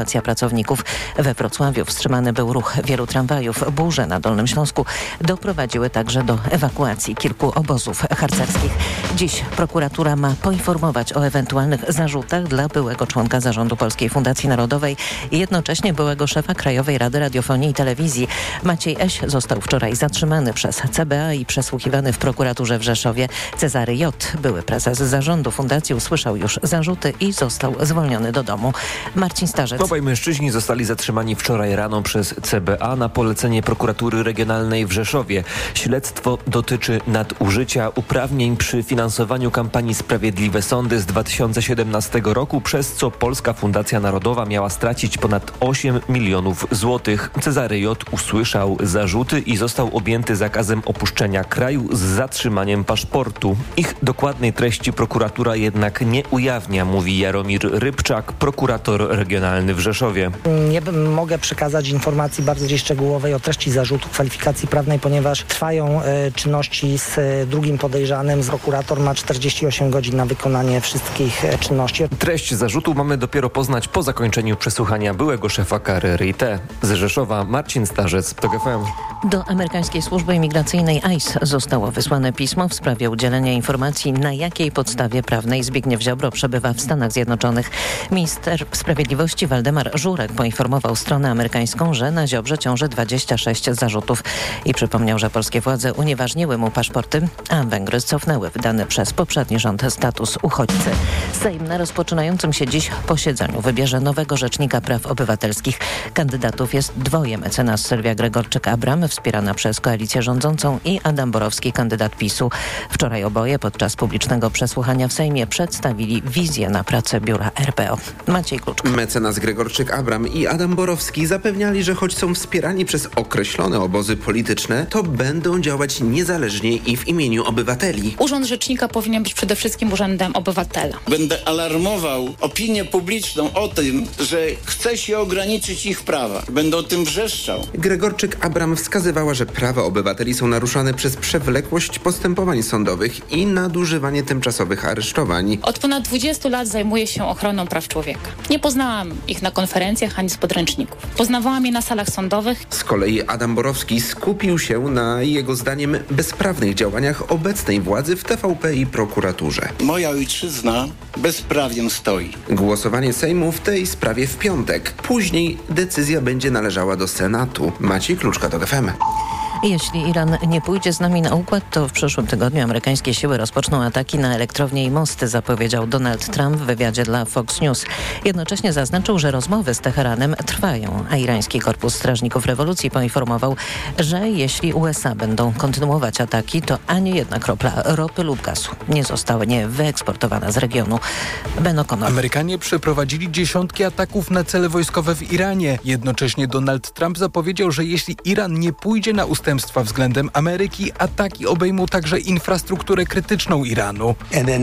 ewakuacja pracowników. We Wrocławiu wstrzymany był ruch wielu tramwajów. Burze na Dolnym Śląsku doprowadziły także do ewakuacji kilku obozów harcerskich. Dziś prokuratura ma poinformować o ewentualnych zarzutach dla byłego członka zarządu Polskiej Fundacji Narodowej i jednocześnie byłego szefa Krajowej Rady Radiofonii i Telewizji. Maciej Eś został wczoraj zatrzymany przez CBA i przesłuchiwany w prokuraturze w Rzeszowie. Cezary J., były prezes zarządu fundacji, usłyszał już zarzuty i został zwolniony do domu. Marcin Starzec. Obaj mężczyźni zostali zatrzymani wczoraj rano przez CBA na polecenie prokuratury regionalnej w Rzeszowie. Śledztwo dotyczy nadużycia uprawnień przy finansowaniu kampanii Sprawiedliwe Sądy z 2017 roku, przez co Polska Fundacja Narodowa miała stracić ponad 8 milionów złotych. Cezary J. usłyszał zarzuty i został objęty zakazem opuszczenia kraju z zatrzymaniem paszportu. Ich dokładnej treści prokuratura jednak nie ujawnia, mówi Jaromir Rybczak, prokurator regionalny w Rzeszowie. Nie mogę przekazać informacji bardziej szczegółowej o treści zarzutu, kwalifikacji prawnej, ponieważ trwają czynności z drugim podejrzanym. Prokurator ma 48 godzin na wykonanie wszystkich czynności. Treść zarzutu mamy dopiero poznać po zakończeniu przesłuchania byłego szefa KRRiT. Z Rzeszowa Marcin Starzec, TOK FM. Do amerykańskiej służby imigracyjnej ICE zostało wysłane pismo w sprawie udzielenia informacji, na jakiej podstawie prawnej Zbigniew Ziobro przebywa w Stanach Zjednoczonych. Minister Sprawiedliwości Waldemar Żurek poinformował stronę amerykańską, że na Ziobrze ciąży 26 zarzutów i przypomniał, że polskie władze unieważniły mu paszporty, a Węgry cofnęły wydany przez poprzedni rząd status uchodźcy. Sejm na rozpoczynającym się dziś posiedzeniu wybierze nowego rzecznika praw obywatelskich. Kandydatów jest dwoje: mecenas Sylwia Gregorczyk-Abram, wspierana przez koalicję rządzącą, i Adam Borowski, kandydat PiS-u. Wczoraj oboje podczas publicznego przesłuchania w Sejmie przedstawili wizję na pracę biura RPO. Maciej Kluczko. Mecenas Gregorczyk-Abram i Adam Borowski zapewniali, że choć są wspierani przez określone obozy polityczne, to będą działać niezależnie i w imieniu obywateli. Urząd rzecznika powinien być przede wszystkim urzędem obywatela. Będę alarmował opinię publiczną o tym, że chce się ograniczyć ich prawa. Będę o tym wrzeszczał. Gregorczyk-Abram wskazywała, że prawa obywateli są naruszane przez przewlekłość postępowań sądowych i nadużywanie tymczasowych aresztowań. Od ponad 20 lat zajmuję się ochroną praw człowieka. Nie poznałam ich na konferencjach ani z podręczników. Poznawałam je na salach sądowych. Z kolei Adam Borowski skupił się na jego zdaniem bezprawnych działaniach obecnej władzy w TVP i prokuraturze. Moja ojczyzna bezprawiem stoi. Głosowanie Sejmu w tej sprawie w piątek. Później decyzja będzie należała do Senatu. Maciej Kluczka, TOK FM. Jeśli Iran nie pójdzie z nami na układ, to w przyszłym tygodniu amerykańskie siły rozpoczną ataki na elektrownie i mosty, zapowiedział Donald Trump w wywiadzie dla Fox News. Jednocześnie zaznaczył, że rozmowy z Teheranem trwają, a irański Korpus Strażników Rewolucji poinformował, że jeśli USA będą kontynuować ataki, to ani jedna kropla ropy lub gazu nie zostanie wyeksportowana z regionu. Ben O'Connor. Amerykanie przeprowadzili dziesiątki ataków na cele wojskowe w Iranie. Jednocześnie Donald Trump zapowiedział, że jeśli Iran nie pójdzie na ustępstwa względem Ameryki, ataki obejmą także infrastrukturę krytyczną Iranu.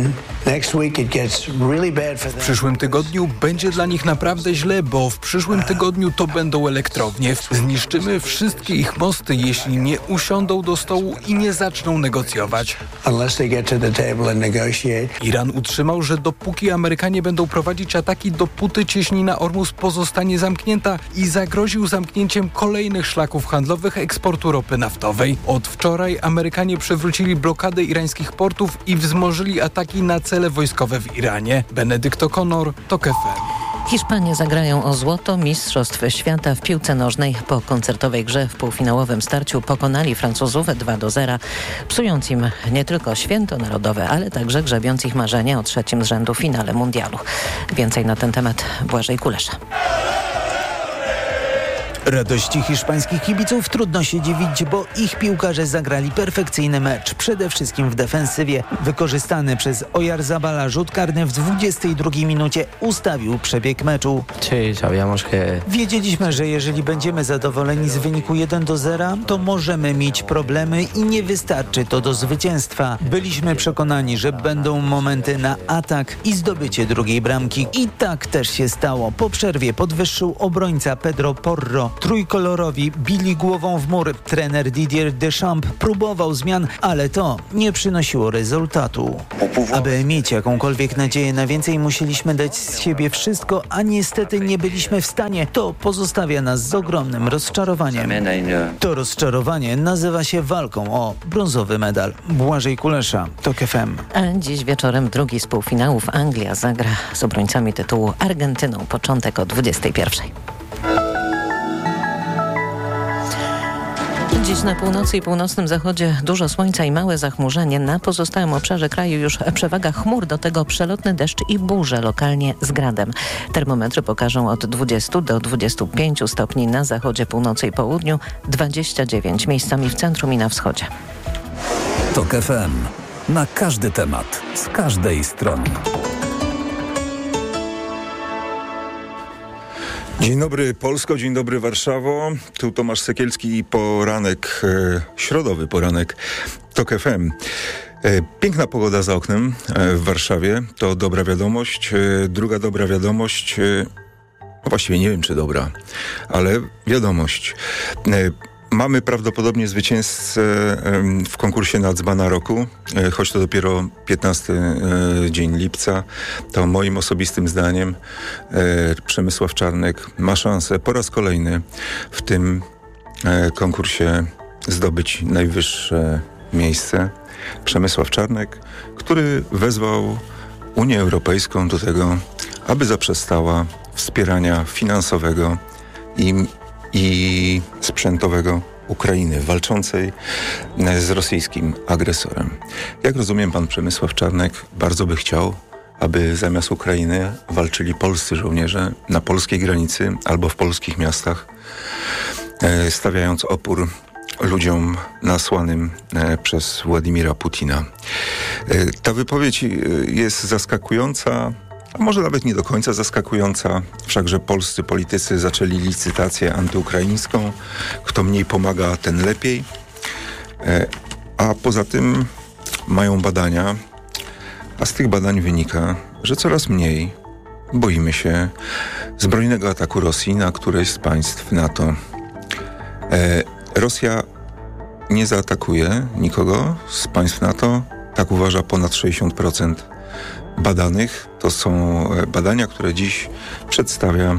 W przyszłym tygodniu będzie dla nich naprawdę źle, bo w przyszłym tygodniu to będą elektrownie. Zniszczymy wszystkie ich mosty, jeśli nie usiądą do stołu i nie zaczną negocjować. Iran utrzymał, że dopóki Amerykanie będą prowadzić ataki, dopóty cieśnina Ormus pozostanie zamknięta, i zagroził zamknięciem kolejnych szlaków handlowych eksportu ropy naftowej. Od wczoraj Amerykanie przywrócili blokadę irańskich portów i wzmożyli ataki na cele wojskowe w Iranie. Benedykt O'Connor, TOK FM. Hiszpanie zagrają o złoto Mistrzostw Świata w piłce nożnej. Po koncertowej grze w półfinałowym starciu pokonali Francuzów 2-0, psując im nie tylko święto narodowe, ale także grzebiąc ich marzenia o trzecim z rzędu finale mundialu. Więcej na ten temat Błażej Kulesza. Radości hiszpańskich kibiców trudno się dziwić, bo ich piłkarze zagrali perfekcyjny mecz. Przede wszystkim w defensywie. Wykorzystany przez Oyarzabala rzut karny w 22 minucie ustawił przebieg meczu. Wiedzieliśmy, że jeżeli będziemy zadowoleni z wyniku 1-0, to możemy mieć problemy i nie wystarczy to do zwycięstwa. Byliśmy przekonani, że będą momenty na atak i zdobycie drugiej bramki. I tak też się stało. Po przerwie podwyższył obrońca Pedro Porro. trudno. Trójkolorowi bili głową w mur. Trener Didier Deschamps próbował zmian, ale to nie przynosiło rezultatu. Aby mieć jakąkolwiek nadzieję na więcej, musieliśmy dać z siebie wszystko, a niestety nie byliśmy w stanie. To pozostawia nas z ogromnym rozczarowaniem. To rozczarowanie nazywa się walką o brązowy medal. Błażej Kulesza, TOK FM. A dziś wieczorem drugi z półfinałów. Anglia zagra z obrońcami tytułu Argentyną. Początek o 21:00. Dziś na północy i północnym zachodzie dużo słońca i małe zachmurzenie. Na pozostałym obszarze kraju już przewaga chmur, do tego przelotny deszcz i burze, lokalnie z gradem. Termometry pokażą od 20 do 25 stopni na zachodzie, północy i południu, 29 miejscami w centrum i na wschodzie. TOK FM. Na każdy temat, z każdej strony. Dzień dobry Polsko, dzień dobry Warszawo. Tu Tomasz Sekielski i poranek, środowy poranek TOK FM. Piękna pogoda za oknem w Warszawie, to dobra wiadomość. Druga dobra wiadomość, właściwie nie wiem czy dobra, ale wiadomość. Mamy prawdopodobnie zwycięzcę w konkursie na Dzbana Roku, choć to dopiero 15 dzień lipca. To moim osobistym zdaniem Przemysław Czarnek ma szansę po raz kolejny w tym konkursie zdobyć najwyższe miejsce. Przemysław Czarnek, który wezwał Unię Europejską do tego, aby zaprzestała wspierania finansowego i sprzętowego Ukrainy walczącej z rosyjskim agresorem. Jak rozumiem, pan Przemysław Czarnek bardzo by chciał, aby zamiast Ukrainy walczyli polscy żołnierze na polskiej granicy albo w polskich miastach, stawiając opór ludziom nasłanym przez Władimira Putina. Ta wypowiedź jest zaskakująca, a może nawet nie do końca zaskakująca, wszakże polscy politycy zaczęli licytację antyukraińską. Kto mniej pomaga, ten lepiej. A poza tym mają badania, a z tych badań wynika, że coraz mniej boimy się zbrojnego ataku Rosji na któreś z państw NATO. Rosja nie zaatakuje nikogo z państw NATO, tak uważa ponad 60% badanych. To są badania, które dziś przedstawia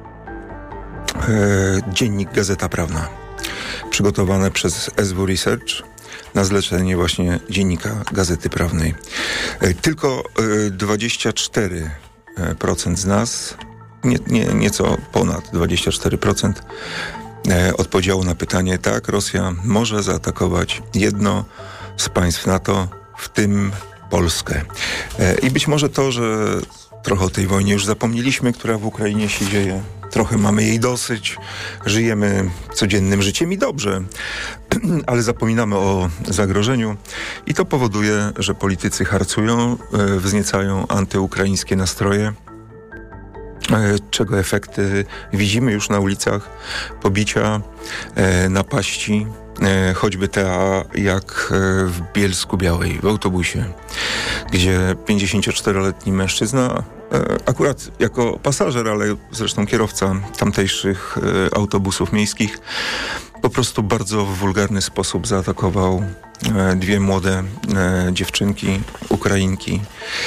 dziennik Gazeta Prawna, przygotowane przez SW Research na zlecenie właśnie dziennika Gazety Prawnej. Tylko 24% z nas, nieco ponad 24%, odpowiedziało na pytanie: tak, Rosja może zaatakować jedno z państw NATO, w tym Polskę. I być może to, że trochę o tej wojnie już zapomnieliśmy, która w Ukrainie się dzieje, trochę mamy jej dosyć, żyjemy codziennym życiem i dobrze, ale zapominamy o zagrożeniu i to powoduje, że politycy harcują, wzniecają antyukraińskie nastroje, czego efekty widzimy już na ulicach: pobicia, napaści, choćby ta jak w Bielsku Białej, w autobusie, gdzie 54-letni mężczyzna, akurat jako pasażer, ale zresztą kierowca tamtejszych autobusów miejskich, po prostu bardzo w wulgarny sposób zaatakował dwie młode dziewczynki, Ukrainki,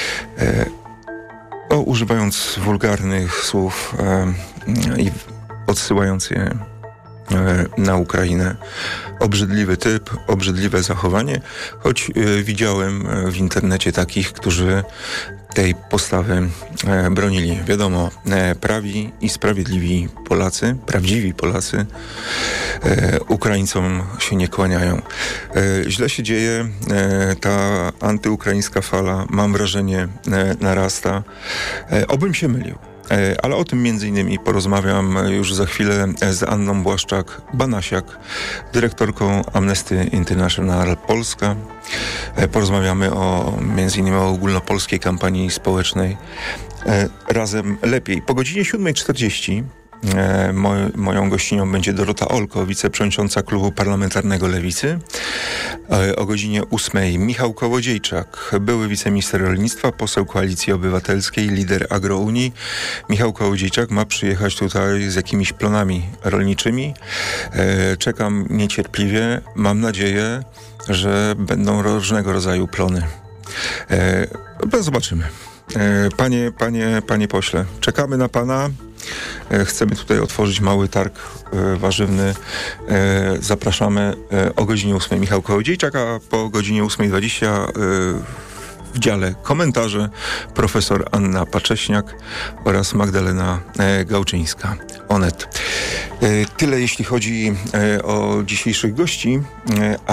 używając wulgarnych słów i odsyłając je na Ukrainę. Obrzydliwy typ, obrzydliwe zachowanie, choć widziałem w internecie takich, którzy tej postawy bronili. Wiadomo, prawi i sprawiedliwi Polacy, prawdziwi Polacy Ukraińcom się nie kłaniają. Źle się dzieje, ta antyukraińska fala, mam wrażenie, narasta. Obym się mylił. Ale o tym między innymi porozmawiam już za chwilę z Anną Błaszczak-Banasiak, dyrektorką Amnesty International Polska. Porozmawiamy między innymi o ogólnopolskiej kampanii społecznej Razem Lepiej. Po godzinie 7:40 Moją gościnią będzie Dorota Olko, wiceprzewodnicząca Klubu Parlamentarnego Lewicy. O godzinie 8 Michał Kołodziejczak, były wiceminister rolnictwa, poseł Koalicji Obywatelskiej, lider Agrounii. Michał Kołodziejczak ma przyjechać tutaj z jakimiś planami rolniczymi. Czekam niecierpliwie. Mam nadzieję, że będą różnego rodzaju plony. Zobaczymy. Panie pośle, czekamy na pana. Chcemy tutaj otworzyć mały targ warzywny. Zapraszamy o godzinie 8 Michał Kołodziejczak, a po godzinie 8:20 w dziale komentarze profesor Anna Pacześniak oraz Magdalena Gałczyńska. Onet. Tyle jeśli chodzi o dzisiejszych gości. A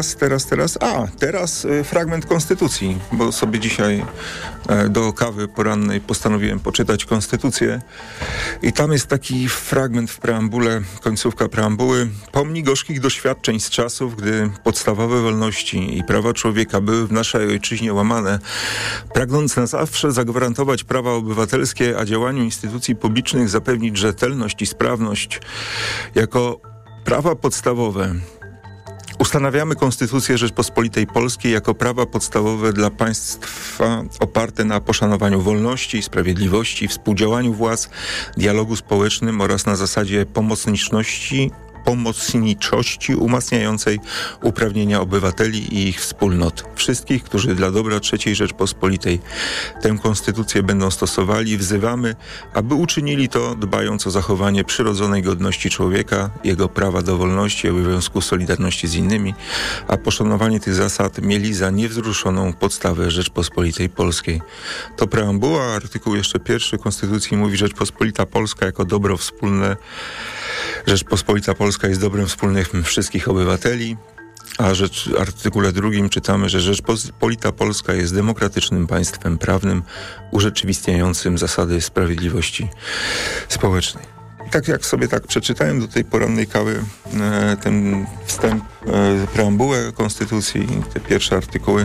teraz fragment Konstytucji, bo sobie dzisiaj do kawy porannej postanowiłem poczytać Konstytucję. I tam jest taki fragment w preambule, końcówka preambuły. Pomni gorzkich doświadczeń z czasów, gdy podstawowe wolności i prawa człowieka były w naszej ojczyźnie łamane, pragnąc na zawsze zagwarantować prawa obywatelskie, a działaniu instytucji publicznych zapewnić rzetelność i sprawność jako prawa podstawowe. Ustanawiamy Konstytucję Rzeczpospolitej Polskiej jako prawa podstawowe dla państwa oparte na poszanowaniu wolności, sprawiedliwości, współdziałaniu władz, dialogu społecznym oraz na zasadzie pomocniczości umacniającej uprawnienia obywateli i ich wspólnot. Wszystkich, którzy dla dobra III Rzeczpospolitej tę konstytucję będą stosowali, wzywamy, aby uczynili to, dbając o zachowanie przyrodzonej godności człowieka, jego prawa do wolności i obowiązku solidarności z innymi, a poszanowanie tych zasad mieli za niewzruszoną podstawę Rzeczpospolitej Polskiej. To preambuła, artykuł jeszcze 1 Konstytucji mówi: Rzeczpospolita Polska jako dobro wspólne. Rzeczpospolita Polska jest dobrem wspólnym wszystkich obywateli, a w artykule 2 czytamy, że Rzeczpospolita Polska jest demokratycznym państwem prawnym urzeczywistniającym zasady sprawiedliwości społecznej. Tak jak sobie przeczytałem do tej porannej kawy ten wstęp, preambułę Konstytucji, te pierwsze artykuły,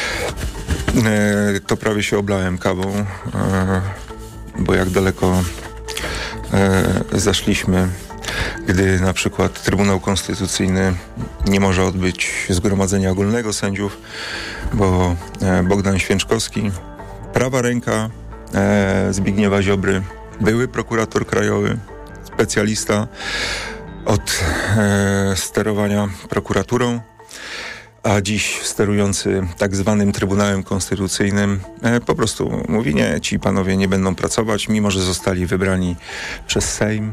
to prawie się oblałem kawą, bo jak daleko zaszliśmy, gdy na przykład Trybunał Konstytucyjny nie może odbyć zgromadzenia ogólnego sędziów, bo Bogdan Święczkowski, prawa ręka Zbigniewa Ziobry, były prokurator krajowy, specjalista od sterowania prokuraturą, a dziś sterujący tak zwanym Trybunałem Konstytucyjnym po prostu mówi: nie, ci panowie nie będą pracować, mimo że zostali wybrani przez Sejm.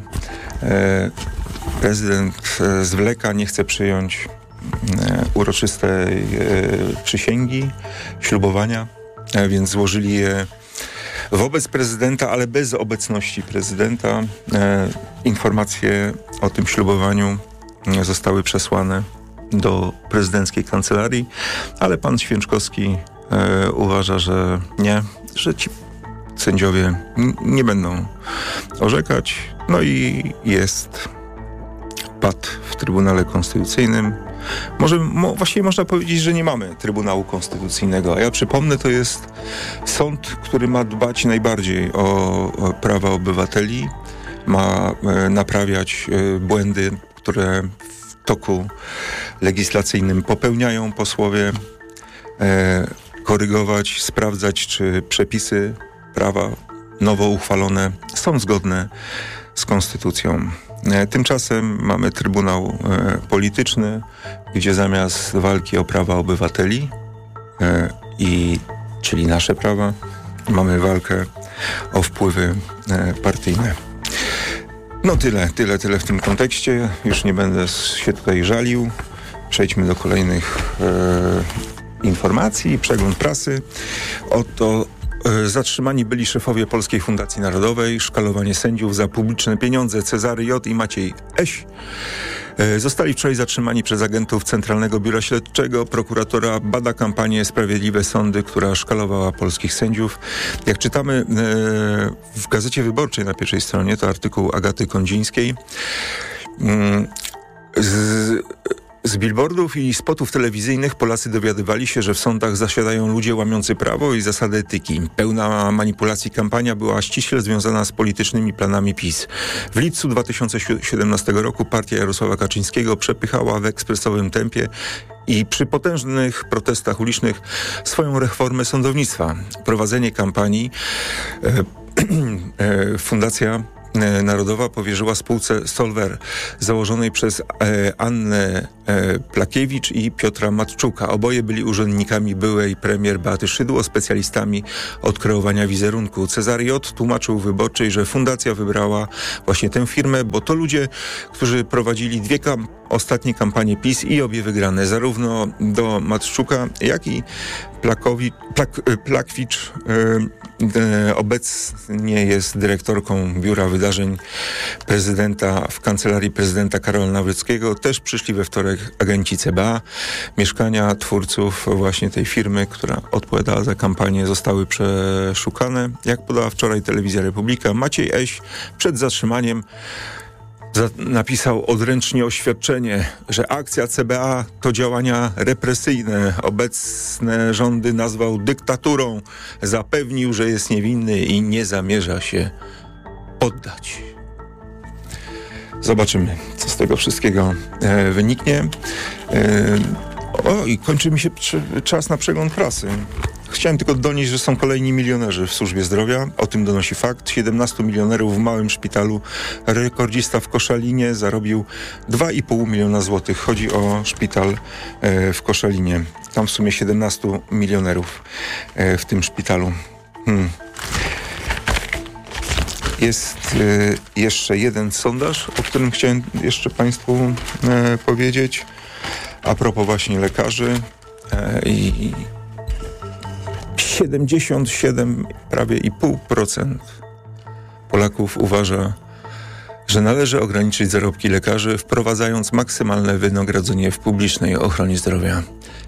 Prezydent zwleka, nie chce przyjąć uroczystej przysięgi, ślubowania, więc złożyli je wobec prezydenta, ale bez obecności prezydenta. Informacje o tym ślubowaniu zostały przesłane do prezydenckiej kancelarii, ale pan Święczkowski uważa, że nie, że ci sędziowie nie będą orzekać. No i jest pad w Trybunale Konstytucyjnym. Właściwie można powiedzieć, że nie mamy Trybunału Konstytucyjnego. A ja przypomnę, to jest sąd, który ma dbać najbardziej o prawa obywateli, ma naprawiać błędy, które w toku legislacyjnym popełniają posłowie, korygować, sprawdzać, czy przepisy prawa nowo uchwalone są zgodne z konstytucją. Tymczasem mamy Trybunał Polityczny, gdzie zamiast walki o prawa obywateli, czyli nasze prawa, mamy walkę o wpływy partyjne. No tyle w tym kontekście. Już nie będę się tutaj żalił. Przejdźmy do kolejnych informacji. Przegląd prasy. Oto zatrzymani byli szefowie Polskiej Fundacji Narodowej, szkalowanie sędziów za publiczne pieniądze. Cezary J. i Maciej Eś zostali wczoraj zatrzymani przez agentów Centralnego Biura Śledczego. Prokuratora bada kampanię Sprawiedliwe Sądy, która szkalowała polskich sędziów. Jak czytamy w Gazecie Wyborczej na pierwszej stronie, to artykuł Agaty Kondzińskiej. Z billboardów i spotów telewizyjnych Polacy dowiadywali się, że w sądach zasiadają ludzie łamiący prawo i zasady etyki. Pełna manipulacji kampania była ściśle związana z politycznymi planami PiS. W lipcu 2017 roku partia Jarosława Kaczyńskiego przepychała w ekspresowym tempie i przy potężnych protestach ulicznych swoją reformę sądownictwa. Prowadzenie kampanii Fundacja Narodowa powierzyła spółce Solver założonej przez Annę Plakiewicz i Piotra Matczuka. Oboje byli urzędnikami byłej premier Beaty Szydło, specjalistami od kreowania wizerunku. Cezary J. tłumaczył Wyborczej, że fundacja wybrała właśnie tę firmę, bo to ludzie, którzy prowadzili dwie ostatnie kampanie PiS i obie wygrane. Zarówno do Matczuka, jak i Plakwicz obecnie jest dyrektorką Biura Wydarzeń prezydenta w Kancelarii Prezydenta Karola Nawrockiego. Też przyszli we wtorek agenci CBA. Mieszkania twórców właśnie tej firmy, która odpowiadała za kampanię, zostały przeszukane. Jak podała wczoraj Telewizja Republika, Maciej Eś przed zatrzymaniem napisał odręcznie oświadczenie, że akcja CBA to działania represyjne. Obecne rządy nazwał dyktaturą. Zapewnił, że jest niewinny i nie zamierza się poddać. Zobaczymy, co z tego wszystkiego wyniknie. I kończy mi się czas na przegląd prasy. Chciałem tylko donieść, że są kolejni milionerzy w służbie zdrowia. O tym donosi Fakt. 17 milionerów w małym szpitalu. Rekordzista w Koszalinie zarobił 2,5 miliona złotych. Chodzi o szpital w Koszalinie. Tam w sumie 17 milionerów w tym szpitalu. Jest jeszcze jeden sondaż, o którym chciałem jeszcze Państwu powiedzieć. A propos właśnie lekarzy i 77 prawie i 0,5% Polaków uważa, że należy ograniczyć zarobki lekarzy, wprowadzając maksymalne wynagrodzenie w publicznej ochronie zdrowia.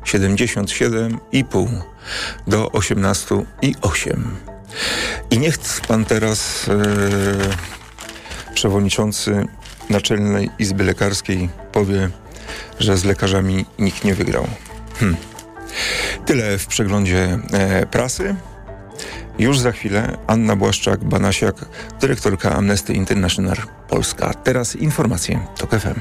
77,5 do 18,8. I niech pan teraz przewodniczący Naczelnej Izby Lekarskiej powie, że z lekarzami nikt nie wygrał. Tyle w przeglądzie prasy. Już za chwilę Anna Błaszczak-Banasiak, dyrektorka Amnesty International Polska. Teraz informacje TOK FM.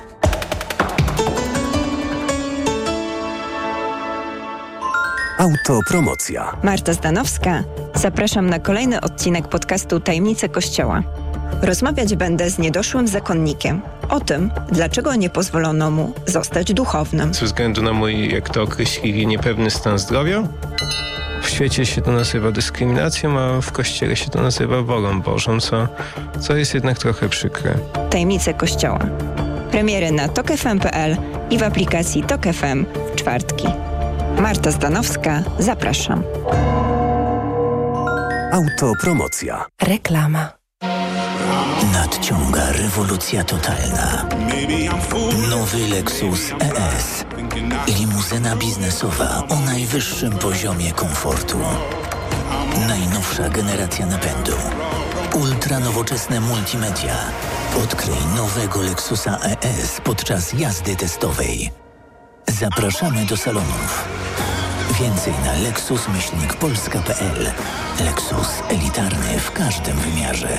Autopromocja. Marta Zdanowska. Zapraszam na kolejny odcinek podcastu Tajemnice Kościoła. Rozmawiać będę z niedoszłym zakonnikiem o tym, dlaczego nie pozwolono mu zostać duchownym. Ze względu na mój, jak to określili, niepewny stan zdrowia. W świecie się to nazywa dyskryminacją, a w Kościele się to nazywa wolą Bożą, co jest jednak trochę przykre. Tajemnice Kościoła. Premiery na tokfm.pl i w aplikacji TOK FM w czwartki. Marta Zdanowska, zapraszam. Autopromocja. Reklama. Nadciąga rewolucja totalna. Nowy Lexus ES. Limuzyna biznesowa o najwyższym poziomie komfortu. Najnowsza generacja napędu. Ultra nowoczesne multimedia. Odkryj nowego Lexusa ES podczas jazdy testowej. Zapraszamy do salonów. Więcej na lexus-polska.pl. Lexus elitarny w każdym wymiarze.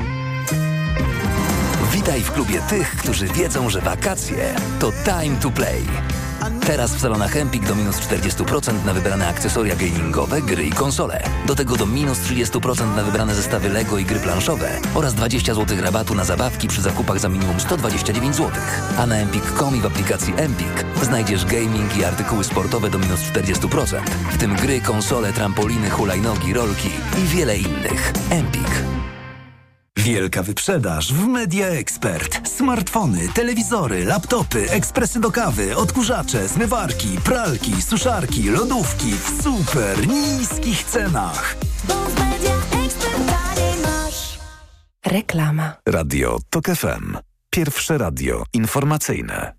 Witaj w klubie tych, którzy wiedzą, że wakacje to time to play. Teraz w salonach Empik do minus 40% na wybrane akcesoria gamingowe, gry i konsole. Do tego do minus 30% na wybrane zestawy Lego i gry planszowe oraz 20 zł rabatu na zabawki przy zakupach za minimum 129 zł. A na empik.com i w aplikacji Empik znajdziesz gaming i artykuły sportowe do minus 40%, w tym gry, konsole, trampoliny, hulajnogi, rolki i wiele innych. Empik. Wielka wyprzedaż w Media Expert. Smartfony, telewizory, laptopy, ekspresy do kawy, odkurzacze, zmywarki, pralki, suszarki, lodówki w super niskich cenach. Bo w Media Expert taniej masz. Reklama. Radio TOK FM. Pierwsze radio informacyjne.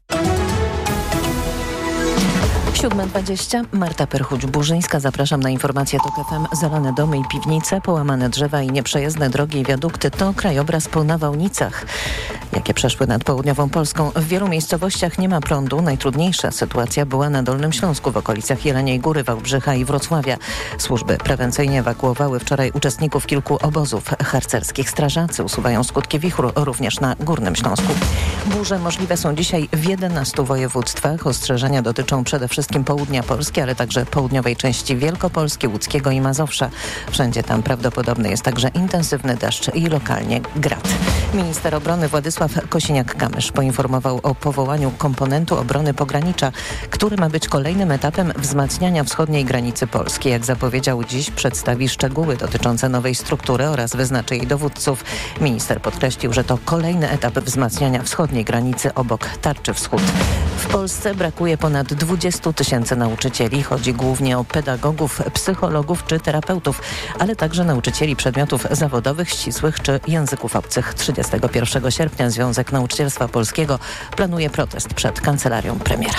7:20. Marta Perchuć-Burzyńska. Zapraszam na informacje TOK FM. Zalane domy i piwnice, połamane drzewa i nieprzejezdne drogi i wiadukty to krajobraz po nawałnicach. jakie przeszły nad południową Polską. W wielu miejscowościach nie ma prądu. Najtrudniejsza sytuacja była na Dolnym Śląsku, w okolicach Jeleniej Góry, Wałbrzycha i Wrocławia. Służby prewencyjnie ewakuowały wczoraj uczestników kilku obozów harcerskich. Strażacy usuwają skutki wichru również na Górnym Śląsku. Burze możliwe są dzisiaj w 11 województwach. Ostrzeżenia dotyczą przede wszystkim południa Polski, ale także południowej części Wielkopolski, Łódzkiego i Mazowsza. Wszędzie tam prawdopodobny jest także intensywny deszcz i lokalnie grad. Minister obrony Władysław Kosiniak-Kamysz poinformował o powołaniu komponentu obrony pogranicza, który ma być kolejnym etapem wzmacniania wschodniej granicy Polski. Jak zapowiedział dziś, przedstawi szczegóły dotyczące nowej struktury oraz wyznaczy jej dowódców. Minister podkreślił, że to kolejny etap wzmacniania wschodniej granicy obok Tarczy Wschód. W Polsce brakuje ponad 20 000 nauczycieli. Chodzi głównie o pedagogów, psychologów czy terapeutów, ale także nauczycieli przedmiotów zawodowych, ścisłych czy języków obcych. 31 sierpnia Związek Nauczycielstwa Polskiego planuje protest przed kancelarią premiera.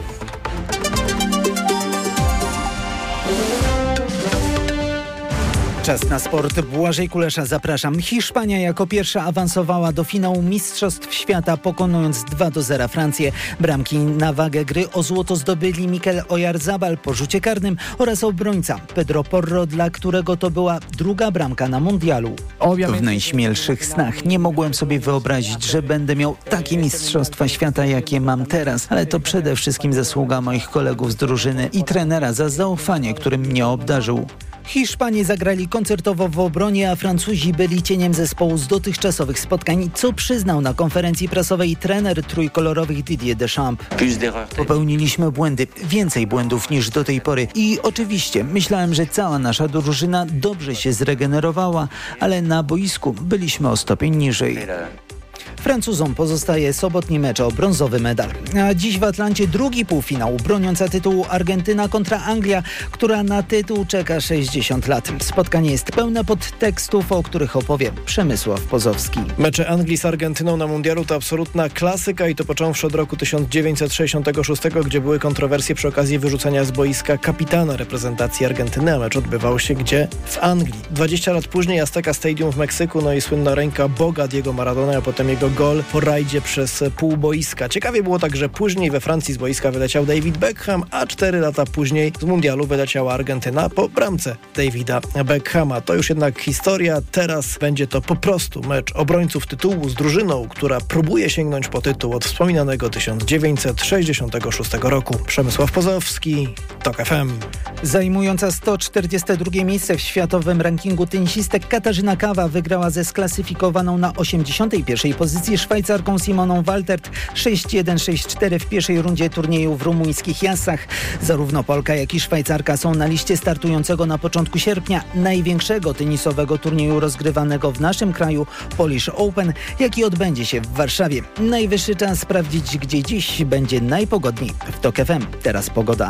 Czas na sport. Błażej Kulesza, zapraszam. Hiszpania jako pierwsza awansowała do finału Mistrzostw Świata, pokonując 2-0 Francję. Bramki na wagę gry o złoto zdobyli Mikel Oyarzabal po rzucie karnym oraz obrońca Pedro Porro, dla którego to była druga bramka na mundialu. W najśmielszych snach nie mogłem sobie wyobrazić, że będę miał takie Mistrzostwa Świata, jakie mam teraz, ale to przede wszystkim zasługa moich kolegów z drużyny i trenera za zaufanie, którym mnie obdarzył. Hiszpanie zagrali koncertowo w obronie, a Francuzi byli cieniem zespołu z dotychczasowych spotkań, co przyznał na konferencji prasowej trener trójkolorowych Didier Deschamps. Popełniliśmy błędy, więcej błędów niż do tej pory i oczywiście myślałem, że cała nasza drużyna dobrze się zregenerowała, ale na boisku byliśmy o stopień niżej. Francuzom pozostaje sobotni mecz o brązowy medal. A dziś w Atlancie drugi półfinał, broniąca tytułu Argentyna kontra Anglia, która na tytuł czeka 60 lat. Spotkanie jest pełne podtekstów, o których opowie Przemysław Pozowski. Mecze Anglii z Argentyną na mundialu to absolutna klasyka i to począwszy od roku 1966, gdzie były kontrowersje przy okazji wyrzucenia z boiska kapitana reprezentacji Argentyny, a mecz odbywał się gdzie? W Anglii. 20 lat później Azteca Stadium w Meksyku, no i słynna ręka Boga Diego Maradona, a potem jego gol po rajdzie przez pół boiska. Ciekawie było także później we Francji z boiska wyleciał David Beckham, a 4 lata później z mundialu wyleciała Argentyna po bramce Davida Beckhama. To już jednak historia. Teraz będzie to po prostu mecz obrońców tytułu z drużyną, która próbuje sięgnąć po tytuł od wspominanego 1966 roku. Przemysław Pozowski, TOK FM. Zajmująca 142 miejsce w światowym rankingu tenisistek Katarzyna Kawa wygrała ze sklasyfikowaną na 81. pozycji Szwajcarką Simoną Waltert 6-1, 6-4 w pierwszej rundzie turnieju w rumuńskich Jassach. Zarówno Polka, jak i Szwajcarka są na liście startującego na początku sierpnia największego tenisowego turnieju rozgrywanego w naszym kraju, Polish Open, jaki odbędzie się w Warszawie. Najwyższy czas sprawdzić, gdzie dziś będzie najpogodniej. W TOK FM teraz pogoda.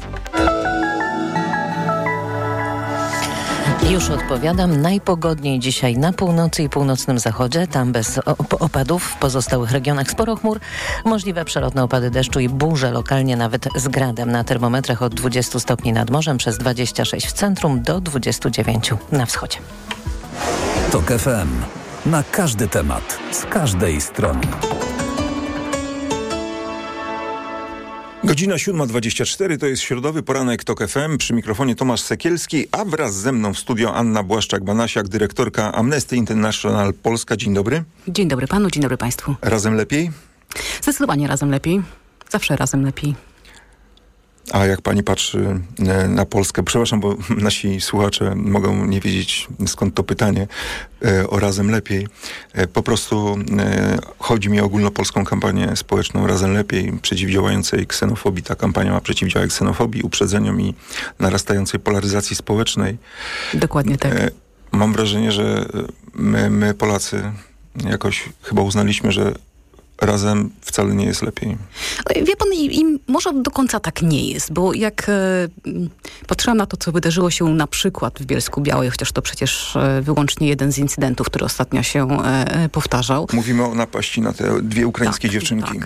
Już odpowiadam. Najpogodniej dzisiaj na północy i północnym zachodzie. Tam bez opadów. W pozostałych regionach sporo chmur. Możliwe przelotne opady deszczu i burze, lokalnie nawet z gradem. Na termometrach od 20 stopni nad morzem, przez 26 w centrum do 29 na wschodzie. TOK FM. Na każdy temat. Z każdej strony. Godzina 7:24, to jest środowy poranek TOK FM. Przy mikrofonie Tomasz Sekielski, a wraz ze mną w studio Anna Błaszczak-Banasiak, dyrektorka Amnesty International Polska. Dzień dobry. Dzień dobry panu, dzień dobry państwu. Razem lepiej? Zdecydowanie razem lepiej. Zawsze razem lepiej. A jak pani patrzy na Polskę, przepraszam, bo nasi słuchacze mogą nie wiedzieć, skąd to pytanie o Razem Lepiej. Po prostu chodzi mi o ogólnopolską kampanię społeczną Razem Lepiej, przeciwdziałającej ksenofobii. Ta kampania ma przeciwdziałać ksenofobii, uprzedzeniom i narastającej polaryzacji społecznej. Dokładnie tak. Mam wrażenie, że my Polacy jakoś chyba uznaliśmy, że razem wcale nie jest lepiej. Wie pan, i może do końca tak nie jest, bo jak patrzyłam na to, co wydarzyło się na przykład w Bielsku-Białej, chociaż to przecież wyłącznie jeden z incydentów, który ostatnio się powtarzał. Mówimy o napaści na te dwie ukraińskie dziewczynki. Tak.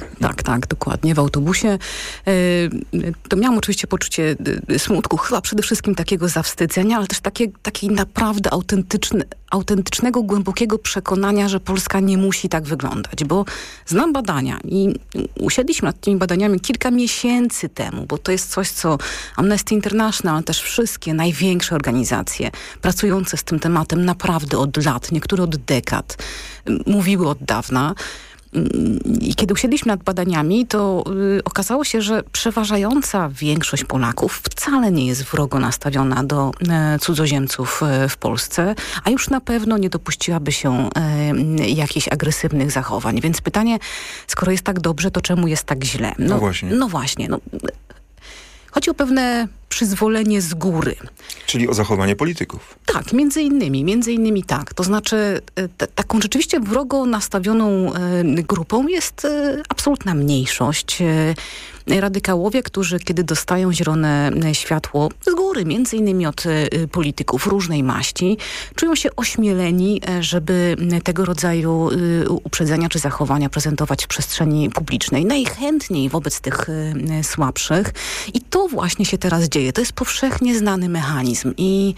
Tak, dokładnie, w autobusie. To miałam oczywiście poczucie smutku, chyba przede wszystkim takiego zawstydzenia, ale też takiej naprawdę autentycznego, głębokiego przekonania, że Polska nie musi tak wyglądać, bo znam badania i usiedliśmy nad tymi badaniami kilka miesięcy temu, bo to jest coś, co Amnesty International, ale też wszystkie największe organizacje pracujące z tym tematem naprawdę od lat, niektóre od dekad, mówiły od dawna. I kiedy usiedliśmy nad badaniami, to okazało się, że przeważająca większość Polaków wcale nie jest wrogo nastawiona do cudzoziemców w Polsce, a już na pewno nie dopuściłaby się jakichś agresywnych zachowań. Więc pytanie, skoro jest tak dobrze, to czemu jest tak źle? No właśnie. No właśnie. Chodzi o pewne przyzwolenie z góry. Czyli o zachowanie polityków. Tak, między innymi tak. To znaczy taką rzeczywiście wrogo nastawioną grupą jest absolutna mniejszość. Radykałowie, którzy kiedy dostają zielone światło z góry, między innymi od polityków różnej maści, czują się ośmieleni, żeby tego rodzaju uprzedzenia czy zachowania prezentować w przestrzeni publicznej. Najchętniej wobec tych słabszych. I to właśnie się teraz dzieje. To jest powszechnie znany mechanizm. I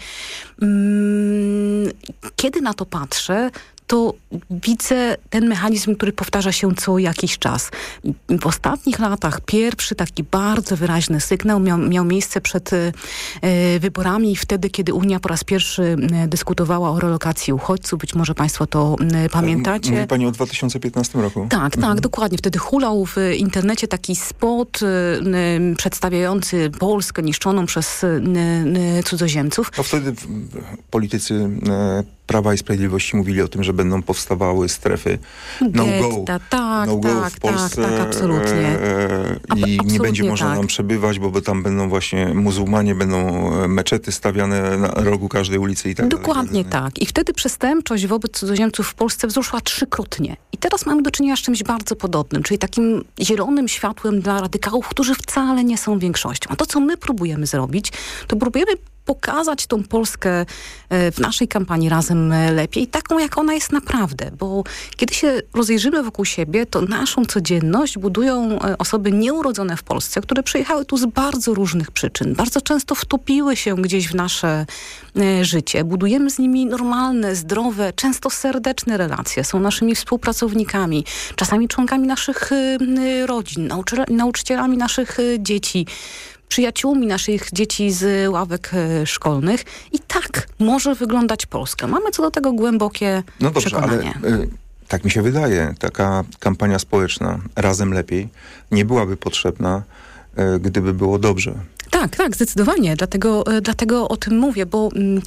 kiedy na to patrzę, to widzę ten mechanizm, który powtarza się co jakiś czas. W ostatnich latach pierwszy taki bardzo wyraźny sygnał miał miejsce przed wyborami, wtedy, kiedy Unia po raz pierwszy dyskutowała o relokacji uchodźców. Być może państwo to pamiętacie. Mówi pani o 2015 roku? Tak, dokładnie. Wtedy hulał w internecie taki spot przedstawiający Polskę niszczoną przez cudzoziemców. A wtedy politycy Prawa i Sprawiedliwości mówili o tym, że będą powstawały strefy no-go. No-go w Polsce. Tak, absolutnie. I nie będzie można tam przebywać, bo tam będą właśnie muzułmanie, będą meczety stawiane na rogu każdej ulicy i tak dalej. Dokładnie tak. I wtedy przestępczość wobec cudzoziemców w Polsce wzrosła 3-krotnie. I teraz mamy do czynienia z czymś bardzo podobnym, czyli takim zielonym światłem dla radykałów, którzy wcale nie są większością. A to, co my próbujemy zrobić, to próbujemy pokazać tą Polskę w naszej kampanii Razem Lepiej, taką jak ona jest naprawdę, bo kiedy się rozejrzymy wokół siebie, to naszą codzienność budują osoby nieurodzone w Polsce, które przyjechały tu z bardzo różnych przyczyn. Bardzo często wtopiły się gdzieś w nasze życie. Budujemy z nimi normalne, zdrowe, często serdeczne relacje. Są naszymi współpracownikami, czasami członkami naszych rodzin, nauczycielami naszych dzieci, przyjaciółmi naszych dzieci z ławek szkolnych. I tak może wyglądać Polska. Mamy co do tego głębokie przekonanie. Ale tak mi się wydaje, taka kampania społeczna Razem Lepiej nie byłaby potrzebna, gdyby było dobrze. Tak, zdecydowanie. Dlatego o tym mówię, bo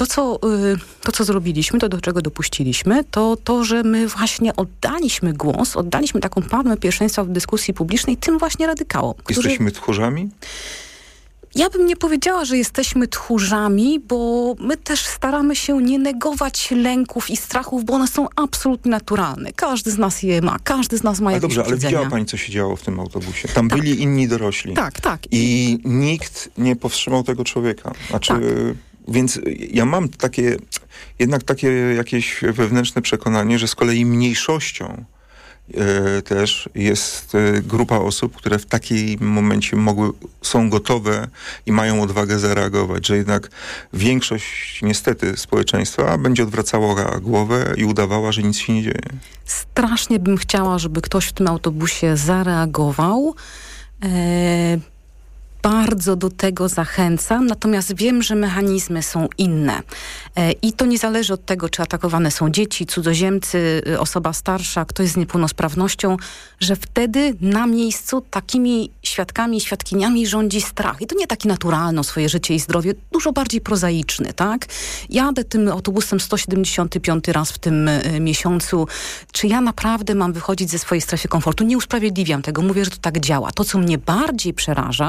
to, co zrobiliśmy, to do czego dopuściliśmy, to, że my właśnie oddaliśmy głos, oddaliśmy taką palmę pierwszeństwa w dyskusji publicznej tym właśnie radykałom. Jesteśmy tchórzami? Ja bym nie powiedziała, że jesteśmy tchórzami, bo my też staramy się nie negować lęków i strachów, bo one są absolutnie naturalne. Każdy z nas je ma, każdy z nas ma jakieś ale widziała pani, co się działo w tym autobusie. Tam byli inni dorośli. Tak. I nikt nie powstrzymał tego człowieka. Więc ja mam jednak takie jakieś wewnętrzne przekonanie, że z kolei mniejszością też jest grupa osób, które w takim momencie są gotowe i mają odwagę zareagować, że jednak większość niestety społeczeństwa będzie odwracała głowę i udawała, że nic się nie dzieje. Strasznie bym chciała, żeby ktoś w tym autobusie zareagował. Bardzo do tego zachęcam, natomiast wiem, że mechanizmy są inne. I to nie zależy od tego, czy atakowane są dzieci, cudzoziemcy, osoba starsza, ktoś z niepełnosprawnością, że wtedy na miejscu takimi świadkami, świadkiniami rządzi strach. I to nie taki naturalny o swoje życie i zdrowie, dużo bardziej prozaiczny, tak? Jadę tym autobusem 175 raz w tym miesiącu. Czy ja naprawdę mam wychodzić ze swojej strefy komfortu? Nie usprawiedliwiam tego, mówię, że to tak działa. To, co mnie bardziej przeraża,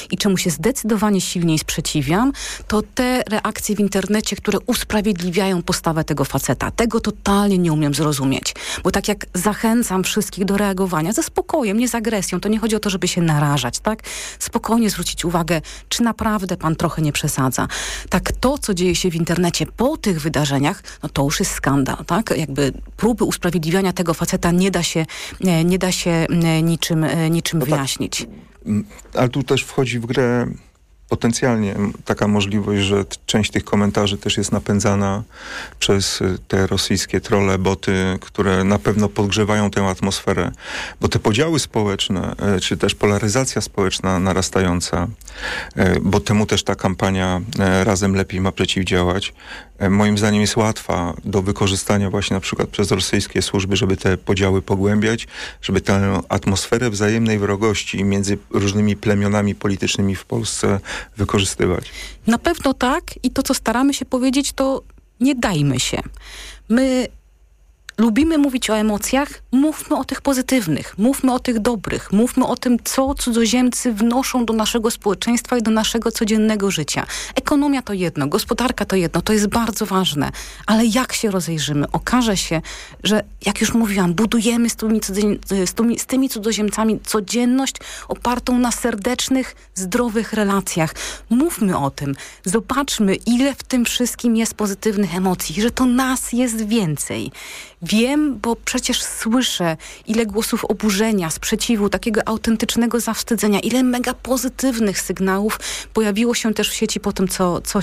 i czemu się zdecydowanie silniej sprzeciwiam, to te reakcje w internecie, które usprawiedliwiają postawę tego faceta. Tego totalnie nie umiem zrozumieć. Bo tak jak zachęcam wszystkich do reagowania ze spokojem, nie z agresją, to nie chodzi o to, żeby się narażać, tak? Spokojnie zwrócić uwagę, czy naprawdę pan trochę nie przesadza. Tak, to, co dzieje się w internecie po tych wydarzeniach, no to już jest skandal, tak? Jakby próby usprawiedliwiania tego faceta nie da się niczym wyjaśnić. Tak, ale tu też wchodzi w grę potencjalnie taka możliwość, że część tych komentarzy też jest napędzana przez te rosyjskie trolle, boty, które na pewno podgrzewają tę atmosferę. Bo te podziały społeczne, czy też polaryzacja społeczna narastająca, bo temu też ta kampania Razem Lepiej ma przeciwdziałać, moim zdaniem jest łatwa do wykorzystania właśnie na przykład przez rosyjskie służby, żeby te podziały pogłębiać, żeby tę atmosferę wzajemnej wrogości między różnymi plemionami politycznymi w Polsce wykorzystywać. Na pewno tak i to, co staramy się powiedzieć, to nie dajmy się. My lubimy mówić o emocjach, mówmy o tych pozytywnych, mówmy o tych dobrych, mówmy o tym, co cudzoziemcy wnoszą do naszego społeczeństwa i do naszego codziennego życia. Ekonomia to jedno, gospodarka to jedno, to jest bardzo ważne, ale jak się rozejrzymy? Okaże się, że jak już mówiłam, budujemy z tymi cudzoziemcami codzienność opartą na serdecznych, zdrowych relacjach. Mówmy o tym, zobaczmy, ile w tym wszystkim jest pozytywnych emocji, że to nas jest więcej. Wiem, bo przecież słyszę, ile głosów oburzenia, sprzeciwu, takiego autentycznego zawstydzenia, ile mega pozytywnych sygnałów pojawiło się też w sieci po tym,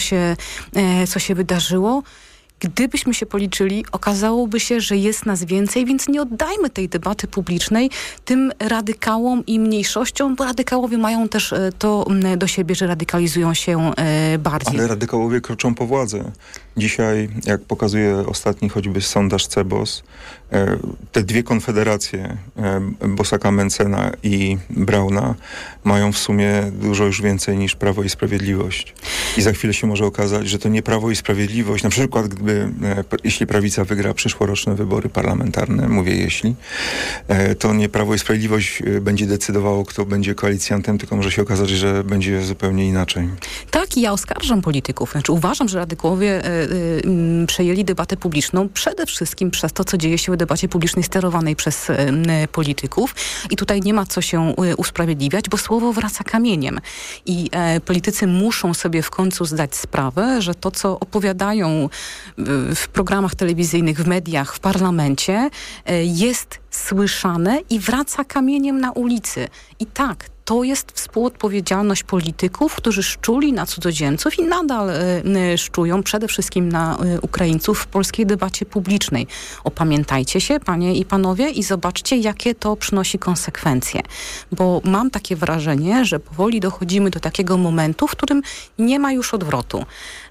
co się wydarzyło. Gdybyśmy się policzyli, okazałoby się, że jest nas więcej, więc nie oddajmy tej debaty publicznej tym radykałom i mniejszościom, bo radykałowie mają też to do siebie, że radykalizują się bardziej. Ale radykałowie kroczą po władzę. Dzisiaj, jak pokazuje ostatni choćby sondaż CBOS, te dwie konfederacje, Bosaka Mencena i Brauna, mają w sumie dużo już więcej niż Prawo i Sprawiedliwość. I za chwilę się może okazać, że to nie Prawo i Sprawiedliwość, na przykład jeśli prawica wygra przyszłoroczne wybory parlamentarne, mówię jeśli, to nie Prawo i Sprawiedliwość będzie decydowało, kto będzie koalicjantem, tylko może się okazać, że będzie zupełnie inaczej. Tak, i ja oskarżam polityków. Znaczy uważam, że radykałowie przejęli debatę publiczną przede wszystkim przez to, co dzieje się w debacie publicznej sterowanej przez polityków. I tutaj nie ma co się usprawiedliwiać, bo słowo wraca kamieniem. I politycy muszą sobie w końcu zdać sprawę, że to, co opowiadają w programach telewizyjnych, w mediach, w parlamencie, jest słyszane i wraca kamieniem na ulicy. I tak, to jest współodpowiedzialność polityków, którzy szczuli na cudzoziemców i nadal szczują przede wszystkim na Ukraińców w polskiej debacie publicznej. Opamiętajcie się, panie i panowie, i zobaczcie, jakie to przynosi konsekwencje. Bo mam takie wrażenie, że powoli dochodzimy do takiego momentu, w którym nie ma już odwrotu.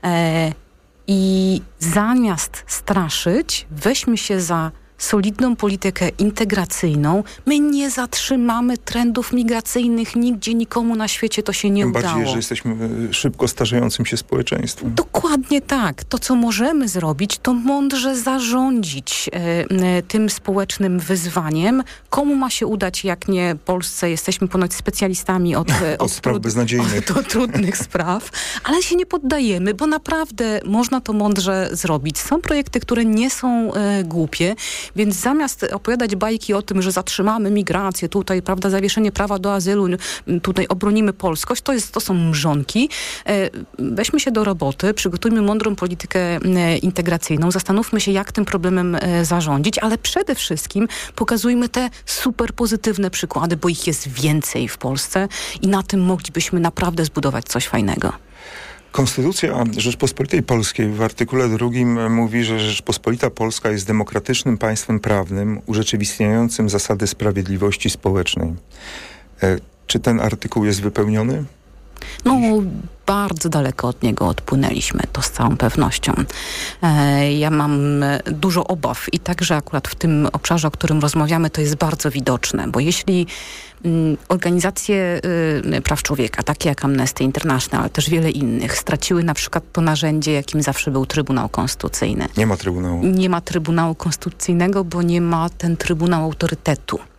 I zamiast straszyć, weźmy się za solidną politykę integracyjną. My nie zatrzymamy trendów migracyjnych nigdzie, nikomu na świecie to się nie udało. Tym bardziej, że jesteśmy szybko starzejącym się społeczeństwem. Dokładnie tak. To, co możemy zrobić, to mądrze zarządzić tym społecznym wyzwaniem. Komu ma się udać, jak nie Polsce? Jesteśmy ponoć specjalistami od spraw beznadziejnych. Od trudnych spraw. Ale się nie poddajemy, bo naprawdę można to mądrze zrobić. Są projekty, które nie są głupie, więc zamiast opowiadać bajki o tym, że zatrzymamy migrację tutaj, prawda, zawieszenie prawa do azylu, tutaj obronimy polskość, to są mrzonki. Weźmy się do roboty, przygotujmy mądrą politykę integracyjną, zastanówmy się, jak tym problemem zarządzić, ale przede wszystkim pokazujmy te super pozytywne przykłady, bo ich jest więcej w Polsce i na tym moglibyśmy naprawdę zbudować coś fajnego. Konstytucja Rzeczpospolitej Polskiej w artykule 2 mówi, że Rzeczpospolita Polska jest demokratycznym państwem prawnym urzeczywistniającym zasady sprawiedliwości społecznej. Czy ten artykuł jest wypełniony? No, bardzo daleko od niego odpłynęliśmy, to z całą pewnością. Ja mam dużo obaw i także akurat w tym obszarze, o którym rozmawiamy, to jest bardzo widoczne, bo jeśli organizacje praw człowieka, takie jak Amnesty International, ale też wiele innych, straciły na przykład to narzędzie, jakim zawsze był Trybunał Konstytucyjny. Nie ma Trybunału. Nie ma Trybunału Konstytucyjnego, bo nie ma ten Trybunał autorytetu.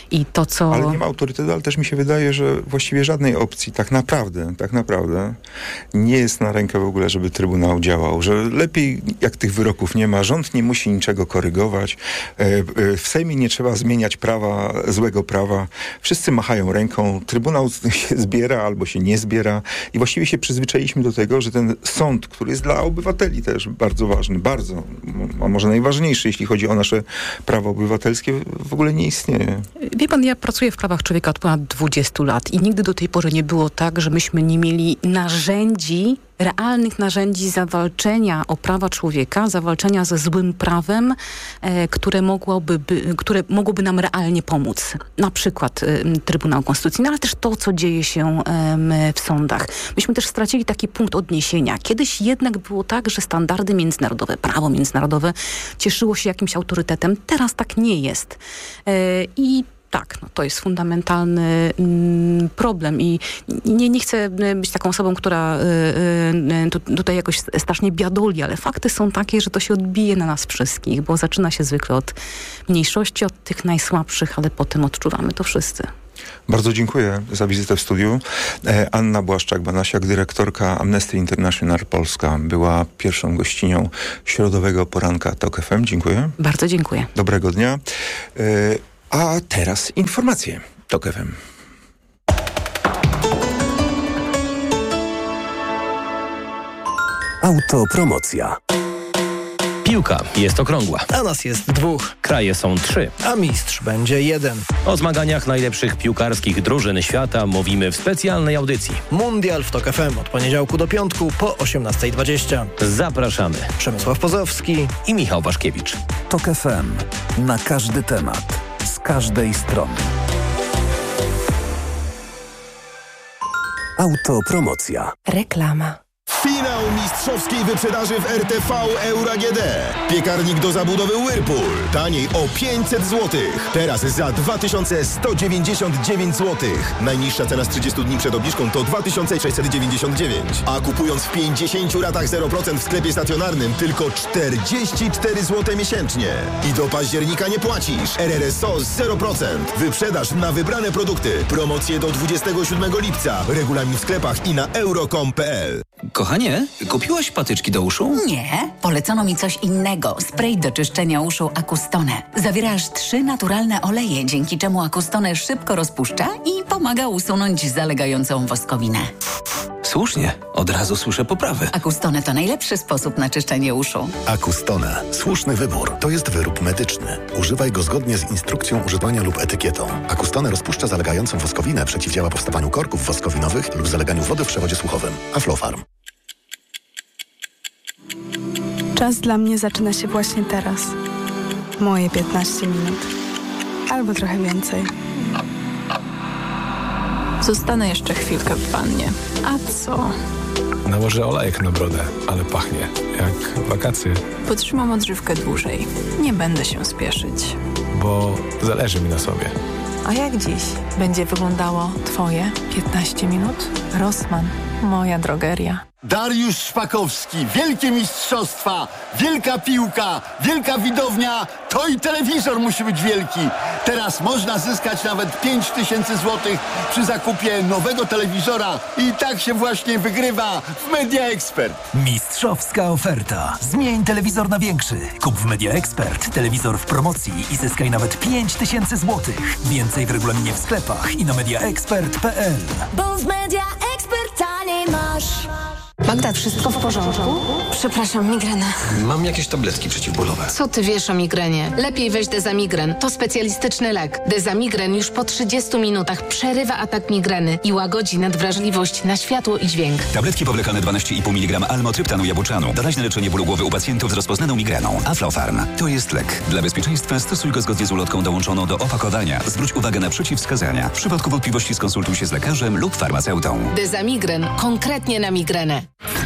I to, co... Ale nie ma autorytetu, ale też mi się wydaje, że właściwie żadnej opcji tak naprawdę nie jest na rękę w ogóle, żeby Trybunał działał. Że lepiej, jak tych wyroków nie ma, rząd nie musi niczego korygować. W Sejmie nie trzeba zmieniać prawa, złego prawa. Wszyscy machają ręką. Trybunał się zbiera albo się nie zbiera. I właściwie się przyzwyczailiśmy do tego, że ten sąd, który jest dla obywateli też bardzo ważny, a może najważniejszy, jeśli chodzi o nasze prawa obywatelskie, w ogóle nie istnieje. Wie pan, ja pracuję w prawach człowieka od ponad 20 lat i nigdy do tej pory nie było tak, że myśmy nie mieli realnych narzędzi zawalczenia o prawa człowieka, zawalczenia ze złym prawem, które mogłoby nam realnie pomóc. Na przykład Trybunał Konstytucyjny, ale też to, co dzieje się w sądach. Myśmy też stracili taki punkt odniesienia. Kiedyś jednak było tak, że standardy międzynarodowe, prawo międzynarodowe cieszyło się jakimś autorytetem. Teraz tak nie jest. I tak, to jest fundamentalny problem i nie chcę być taką osobą, która tutaj jakoś strasznie biadoli, ale fakty są takie, że to się odbije na nas wszystkich, bo zaczyna się zwykle od mniejszości, od tych najsłabszych, ale potem odczuwamy to wszyscy. Bardzo dziękuję za wizytę w studiu. Anna Błaszczak-Banasiak, dyrektorka Amnesty International Polska, była pierwszą gościnią środowego poranka TOK FM. Dziękuję. Bardzo dziękuję. Dobrego dnia. A teraz informacje TOK FM. Autopromocja. Piłka jest okrągła. A nas jest 2. Kraje są 3. A mistrz będzie 1. O zmaganiach najlepszych piłkarskich drużyn świata mówimy w specjalnej audycji. Mundial w TOK FM od poniedziałku do piątku po 18:20. Zapraszamy. Przemysław Pozowski i Michał Waszkiewicz. TOK FM. Na każdy temat. Z każdej strony. Autopromocja. Reklama. Finał mistrzowskiej wyprzedaży w RTV Euro AGD. Piekarnik do zabudowy Whirlpool. Taniej o 500 zł. Teraz za 2199 zł. Najniższa cena z 30 dni przed obniżką to 2699. A kupując w 50 ratach 0% w sklepie stacjonarnym tylko 44 zł miesięcznie. I do października nie płacisz. RRSO 0%. Wyprzedaż na wybrane produkty. Promocje do 27 lipca. Regulamin w sklepach i na euro.com.pl. Kochanie, kupiłaś patyczki do uszu? Nie, polecono mi coś innego. Spray do czyszczenia uszu Acustone. Zawiera aż 3 naturalne oleje, dzięki czemu Acustone szybko rozpuszcza i pomaga usunąć zalegającą woskowinę. Słusznie, od razu słyszę poprawę. Acustone to najlepszy sposób na czyszczenie uszu. Acustone. Słuszny wybór. To jest wyrób medyczny. Używaj go zgodnie z instrukcją używania lub etykietą. Acustone rozpuszcza zalegającą woskowinę, przeciwdziała powstawaniu korków woskowinowych lub zaleganiu wody w przewodzie słuchowym. Aflofarm. Czas dla mnie zaczyna się właśnie teraz. Moje 15 minut. Albo trochę więcej. Zostanę jeszcze chwilkę w wannie. A co? Nałożę olejek na brodę, ale pachnie jak wakacje. Potrzymam odżywkę dłużej. Nie będę się spieszyć. Bo zależy mi na sobie. A jak dziś będzie wyglądało Twoje 15 minut? Rossmann, moja drogeria. Dariusz Szpakowski, wielkie mistrzostwa, wielka piłka, wielka widownia, to i telewizor musi być wielki. Teraz można zyskać nawet 5000 zł przy zakupie nowego telewizora i tak się właśnie wygrywa w Media Expert. Mistrzowska oferta. Zmień telewizor na większy. Kup w Media Expert telewizor w promocji i zyskaj nawet 5000 zł. Więcej w regulaminie w sklepach i na mediaexpert.pl. Bo w Media Expert taniej masz. Magda, wszystko w porządku? Przepraszam, migrena. Mam jakieś tabletki przeciwbólowe. Co ty wiesz o migrenie? Lepiej weź Dezamigren. To specjalistyczny lek. Dezamigren już po 30 minutach przerywa atak migreny i łagodzi nadwrażliwość na światło i dźwięk. Tabletki powlekane 12,5 mg almotryptanu jabłczanu. Doraźne leczenie bólu głowy u pacjentów z rozpoznaną migreną. Aflofarm. To jest lek. Dla bezpieczeństwa stosuj go zgodnie z ulotką dołączoną do opakowania. Zwróć uwagę na przeciwwskazania. W przypadku wątpliwości skonsultuj się z lekarzem lub farmaceutą. Dezamigren. Konkretnie na migrenę.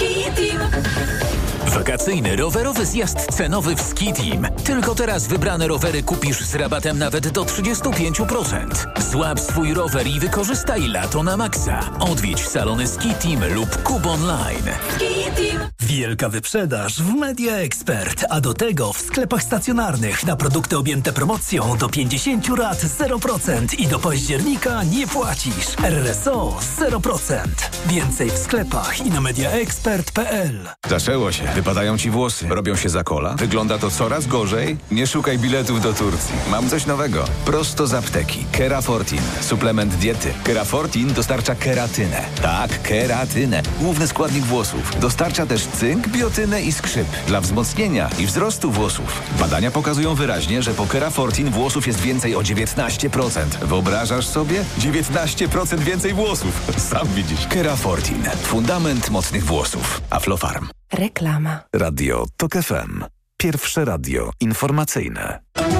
Wakacyjny rowerowy zjazd cenowy w Ski Team. Tylko teraz wybrane rowery kupisz z rabatem nawet do 35%. Złap swój rower i wykorzystaj lato na maksa. Odwiedź salony Ski Team lub Kub Online. Wielka wyprzedaż w Media Expert, a do tego w sklepach stacjonarnych na produkty objęte promocją do 50 rat 0% i do października nie płacisz. RSO 0%. Więcej w sklepach i na mediaexpert.pl. Zaczęło się. Wypadają ci włosy. Robią się za kola. Wygląda to coraz gorzej. Nie szukaj biletów do Turcji. Mam coś nowego. Prosto z apteki. Kerafortin. Suplement diety. Kerafortin dostarcza keratynę. Tak, keratynę. Główny składnik włosów. Dostarcza też cynk, biotynę i skrzyp. Dla wzmocnienia i wzrostu włosów. Badania pokazują wyraźnie, że po Kerafortin włosów jest więcej o 19%. Wyobrażasz sobie? 19% więcej włosów. Sam widzisz. Kerafortin. Fundament mocnych włosów. Aflofarm. Reklama. Radio TOK FM. Pierwsze radio informacyjne.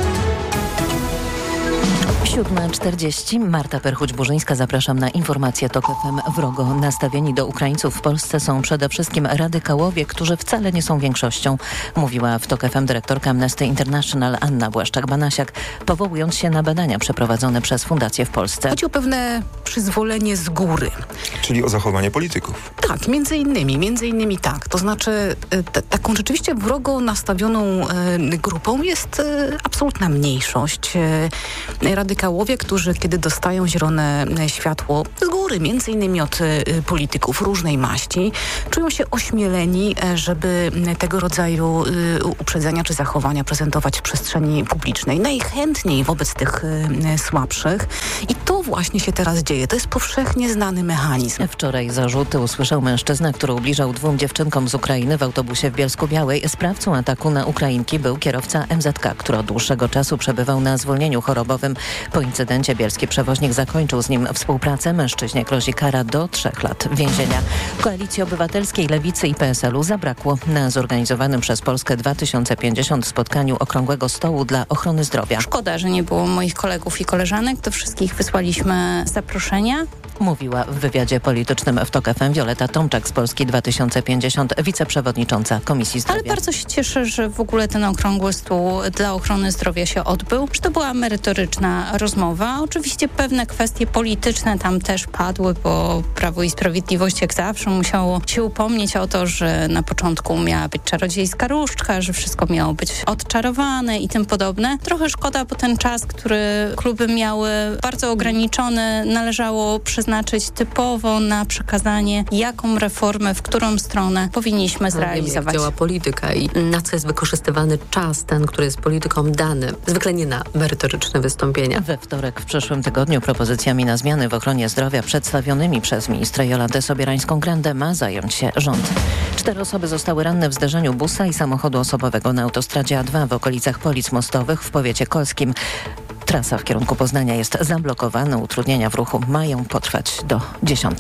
7:40. Marta Perchuć-Burzyńska, zapraszam na informację TOK FM. Wrogo nastawieni do Ukraińców w Polsce są przede wszystkim radykałowie, którzy wcale nie są większością, mówiła w TOK FM dyrektorka Amnesty International Anna Błaszczak-Banasiak, powołując się na badania przeprowadzone przez fundację w Polsce. Chodzi o pewne przyzwolenie z góry. Czyli o zachowanie polityków. Tak, między innymi tak. To znaczy taką rzeczywiście wrogo nastawioną grupą jest absolutna mniejszość. Radykałowie, którzy kiedy dostają zielone światło z góry, między innymi od polityków różnej maści, czują się ośmieleni, żeby tego rodzaju uprzedzenia czy zachowania prezentować w przestrzeni publicznej. Najchętniej wobec tych słabszych. I to właśnie się teraz dzieje. To jest powszechnie znany mechanizm. Wczoraj zarzuty usłyszał mężczyzna, który ubliżał 2 dziewczynkom z Ukrainy w autobusie w Bielsku-Białej. Sprawcą ataku na Ukrainki był kierowca MZK, który od dłuższego czasu przebywał na zwolnieniu chorobowym. Po incydencie bielski przewoźnik zakończył z nim współpracę. Mężczyźnie grozi kara do 3 lat więzienia. Koalicji Obywatelskiej, Lewicy i PSL-u zabrakło na zorganizowanym przez Polskę 2050 spotkaniu Okrągłego Stołu dla Ochrony Zdrowia. Szkoda, że nie było moich kolegów i koleżanek. Do wszystkich wysłaliśmy zaproszenia. Mówiła w wywiadzie politycznym w TOK FM Wioleta Tomczak z Polski 2050, wiceprzewodnicząca Komisji Zdrowia. Ale bardzo się cieszę, że w ogóle ten Okrągły Stół dla Ochrony Zdrowia się odbył, że to była merytoryczna rozmowa. Oczywiście pewne kwestie polityczne tam też padły, bo Prawo i Sprawiedliwość jak zawsze musiało się upomnieć o to, że na początku miała być czarodziejska różdżka, że wszystko miało być odczarowane i tym podobne. Trochę szkoda, bo ten czas, który kluby miały bardzo ograniczony, należało przyznać typowo na przekazanie, jaką reformę, w którą stronę powinniśmy zrealizować. Jak działa polityka i na co jest wykorzystywany czas, ten, który jest politykom dany. Zwykle nie na merytoryczne wystąpienia. We wtorek w przyszłym tygodniu propozycjami na zmiany w ochronie zdrowia przedstawionymi przez ministrę Jolantę Sobierańską-Grendę ma zająć się rząd. 4 osoby zostały ranne w zderzeniu busa i samochodu osobowego na autostradzie A2 w okolicach Polic Mostowych w powiecie kolskim. Trasa w kierunku Poznania jest zablokowana. Utrudnienia w ruchu mają potrwać do 10:00.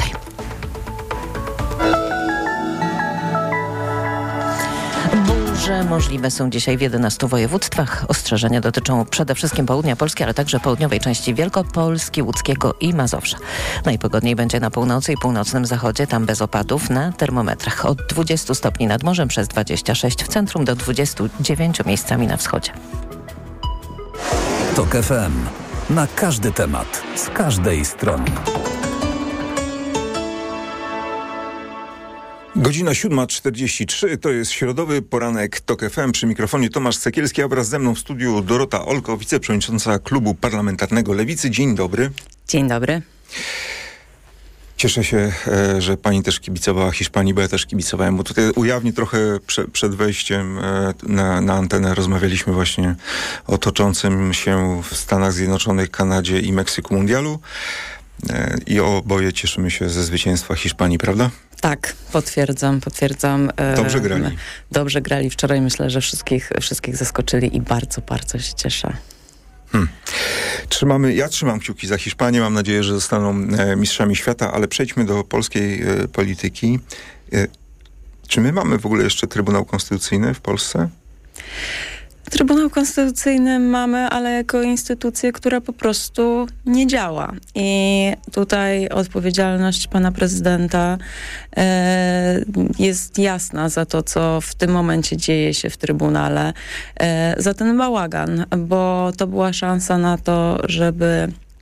Burze możliwe są dzisiaj w 11 województwach. Ostrzeżenia dotyczą przede wszystkim południa Polski, ale także południowej części Wielkopolski, Łódzkiego i Mazowsza. Najpogodniej będzie na północy i północnym zachodzie, tam bez opadów, na termometrach od 20 stopni nad morzem przez 26 w centrum do 29 miejscami na wschodzie. TOK FM. Na każdy temat, z każdej strony. Godzina 7:43, to jest środowy poranek TOK FM. Przy mikrofonie Tomasz Sekielski, a wraz ze mną w studiu Dorota Olko, wiceprzewodnicząca Klubu Parlamentarnego Lewicy. Dzień dobry. Dzień dobry. Cieszę się, że pani też kibicowała Hiszpanii, bo ja też kibicowałem, bo tutaj ujawnię trochę przed wejściem na antenę. Rozmawialiśmy właśnie o toczącym się w Stanach Zjednoczonych, Kanadzie i Meksyku mundialu i oboje cieszymy się ze zwycięstwa Hiszpanii, prawda? Tak, potwierdzam. Dobrze grali. Dobrze grali wczoraj, myślę, że wszystkich zaskoczyli i bardzo, bardzo się cieszę. Ja trzymam kciuki za Hiszpanię, mam nadzieję, że zostaną mistrzami świata, ale przejdźmy do polskiej polityki. Czy my mamy w ogóle jeszcze Trybunał Konstytucyjny w Polsce? Trybunał Konstytucyjny mamy, ale jako instytucję, która po prostu nie działa. I tutaj odpowiedzialność pana prezydenta jest jasna za to, co w tym momencie dzieje się w Trybunale, za ten bałagan, bo to była szansa na to, żeby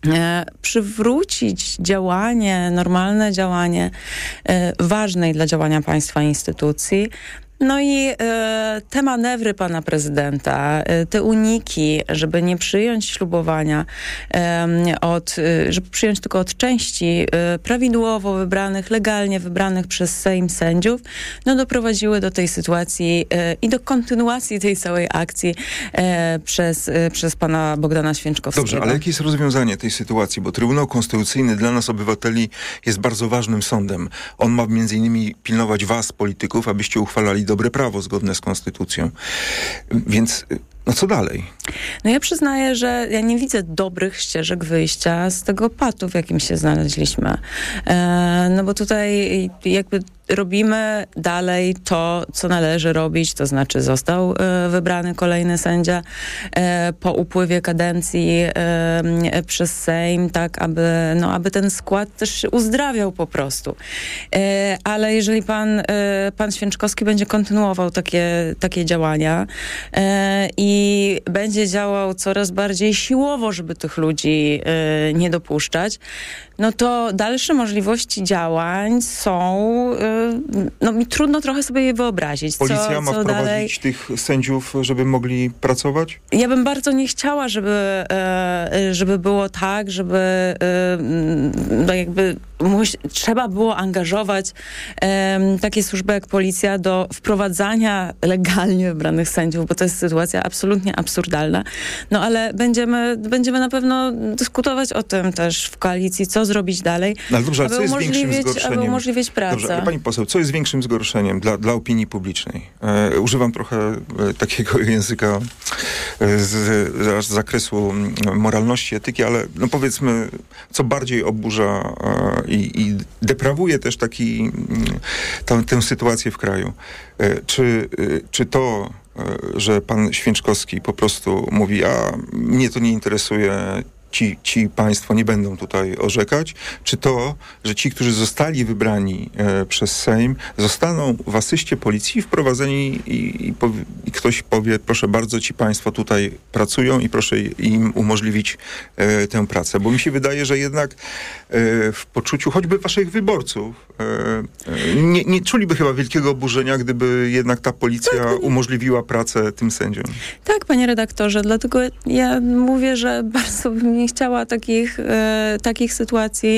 przywrócić normalne działanie ważnej dla działania państwa instytucji. No i te manewry pana prezydenta, te uniki, żeby nie przyjąć ślubowania żeby przyjąć tylko od części prawidłowo wybranych, legalnie wybranych przez Sejm sędziów, no doprowadziły do tej sytuacji i do kontynuacji tej całej akcji przez pana Bogdana Święczkowskiego. Dobrze, ale jakie jest rozwiązanie tej sytuacji? Bo Trybunał Konstytucyjny dla nas, obywateli, jest bardzo ważnym sądem. On ma między innymi pilnować was, polityków, abyście uchwalali dobre prawo zgodne z konstytucją. Więc no co dalej? No ja przyznaję, że ja nie widzę dobrych ścieżek wyjścia z tego patu, w jakim się znaleźliśmy. No bo tutaj jakby robimy dalej to, co należy robić, to znaczy został wybrany kolejny sędzia po upływie kadencji przez Sejm, tak aby ten skład też się uzdrawiał po prostu. Ale jeżeli pan Święczkowski będzie kontynuował takie działania i będzie działał coraz bardziej siłowo, żeby tych ludzi nie dopuszczać, no to dalsze możliwości działań są, no mi trudno trochę sobie je wyobrazić. Policja ma wprowadzić tych sędziów, żeby mogli pracować? Ja bym bardzo nie chciała, żeby było tak, żeby no jakby trzeba było angażować takie służby jak policja do wprowadzania legalnie wybranych sędziów, bo to jest sytuacja absolutnie absurdalna. No ale będziemy na pewno dyskutować o tym też w koalicji, co zrobić dalej, no, ale dobrze, co jest większym zgorszeniem? Aby umożliwić pracę. Dobrze, ale pani poseł, co jest większym zgorszeniem dla opinii publicznej? Używam trochę takiego języka z zakresu moralności, etyki, ale no powiedzmy, co bardziej oburza i deprawuje też tę sytuację w kraju. Czy to, że pan Święczkowski po prostu mówi, a mnie to nie interesuje, ci państwo nie będą tutaj orzekać, czy to, że ci, którzy zostali wybrani przez Sejm, zostaną w asyście policji wprowadzeni i ktoś powie, proszę bardzo, ci państwo tutaj pracują i proszę im umożliwić tę pracę. Bo mi się wydaje, że jednak w poczuciu choćby waszych wyborców nie czuliby chyba wielkiego oburzenia, gdyby jednak ta policja umożliwiła pracę tym sędziom. Tak, panie redaktorze, dlatego ja mówię, że bardzo bym nie chciała takich sytuacji,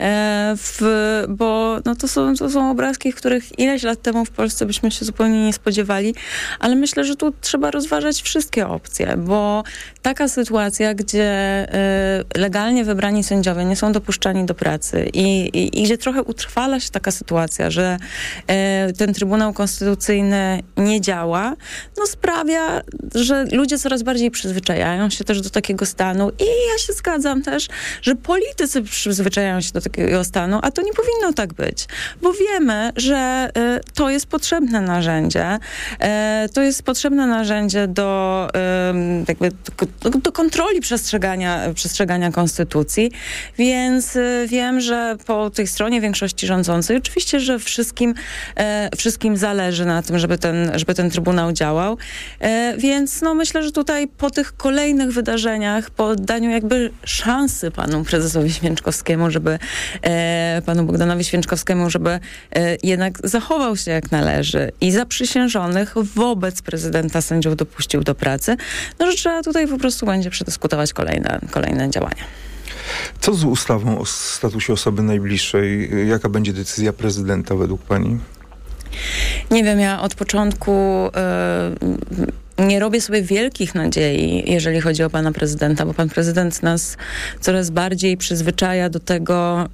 bo no to są obrazki, których ileś lat temu w Polsce byśmy się zupełnie nie spodziewali, ale myślę, że tu trzeba rozważać wszystkie opcje, bo taka sytuacja, gdzie legalnie wybrani sędziowie nie są dopuszczani do pracy i gdzie trochę utrwala się taka sytuacja, że ten Trybunał Konstytucyjny nie działa, no sprawia, że ludzie coraz bardziej przyzwyczajają się też do takiego stanu i ja się zgadzam też, że politycy przyzwyczajają się do takiego stanu, a to nie powinno tak być, bo wiemy, że to jest potrzebne narzędzie. To jest potrzebne narzędzie do kontroli przestrzegania konstytucji, więc wiem, że po tej stronie większości rządzącej oczywiście, że wszystkim zależy na tym, żeby ten Trybunał działał, więc no myślę, że tutaj po tych kolejnych wydarzeniach, po daniu jakby szansy panu prezesowi Święczkowskiemu, panu Bogdanowi Święczkowskiemu, żeby jednak zachował się jak należy i zaprzysiężonych wobec prezydenta sędziów dopuścił do pracy, no że trzeba tutaj po prostu będzie przedyskutować kolejne działania. Co z ustawą o statusie osoby najbliższej? Jaka będzie decyzja prezydenta według pani? Nie wiem, ja od początku nie robię sobie wielkich nadziei, jeżeli chodzi o pana prezydenta, bo pan prezydent nas coraz bardziej przyzwyczaja do tego,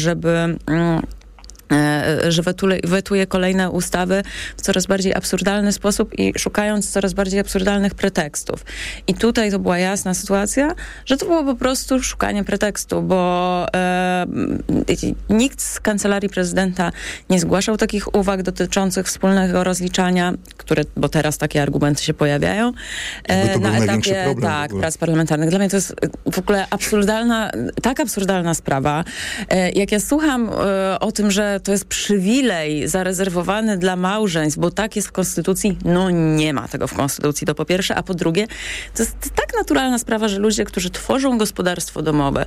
że wetuje kolejne ustawy w coraz bardziej absurdalny sposób i szukając coraz bardziej absurdalnych pretekstów. I tutaj to była jasna sytuacja, że to było po prostu szukanie pretekstu, bo nikt z Kancelarii Prezydenta nie zgłaszał takich uwag dotyczących wspólnego rozliczania, bo teraz takie argumenty się pojawiają na etapie prac parlamentarnych. Dla mnie to jest w ogóle absurdalna sprawa. Jak ja słucham o tym, że że to jest przywilej zarezerwowany dla małżeństw, bo tak jest w Konstytucji. No nie ma tego w Konstytucji, to po pierwsze, a po drugie, to jest tak naturalna sprawa, że ludzie, którzy tworzą gospodarstwo domowe,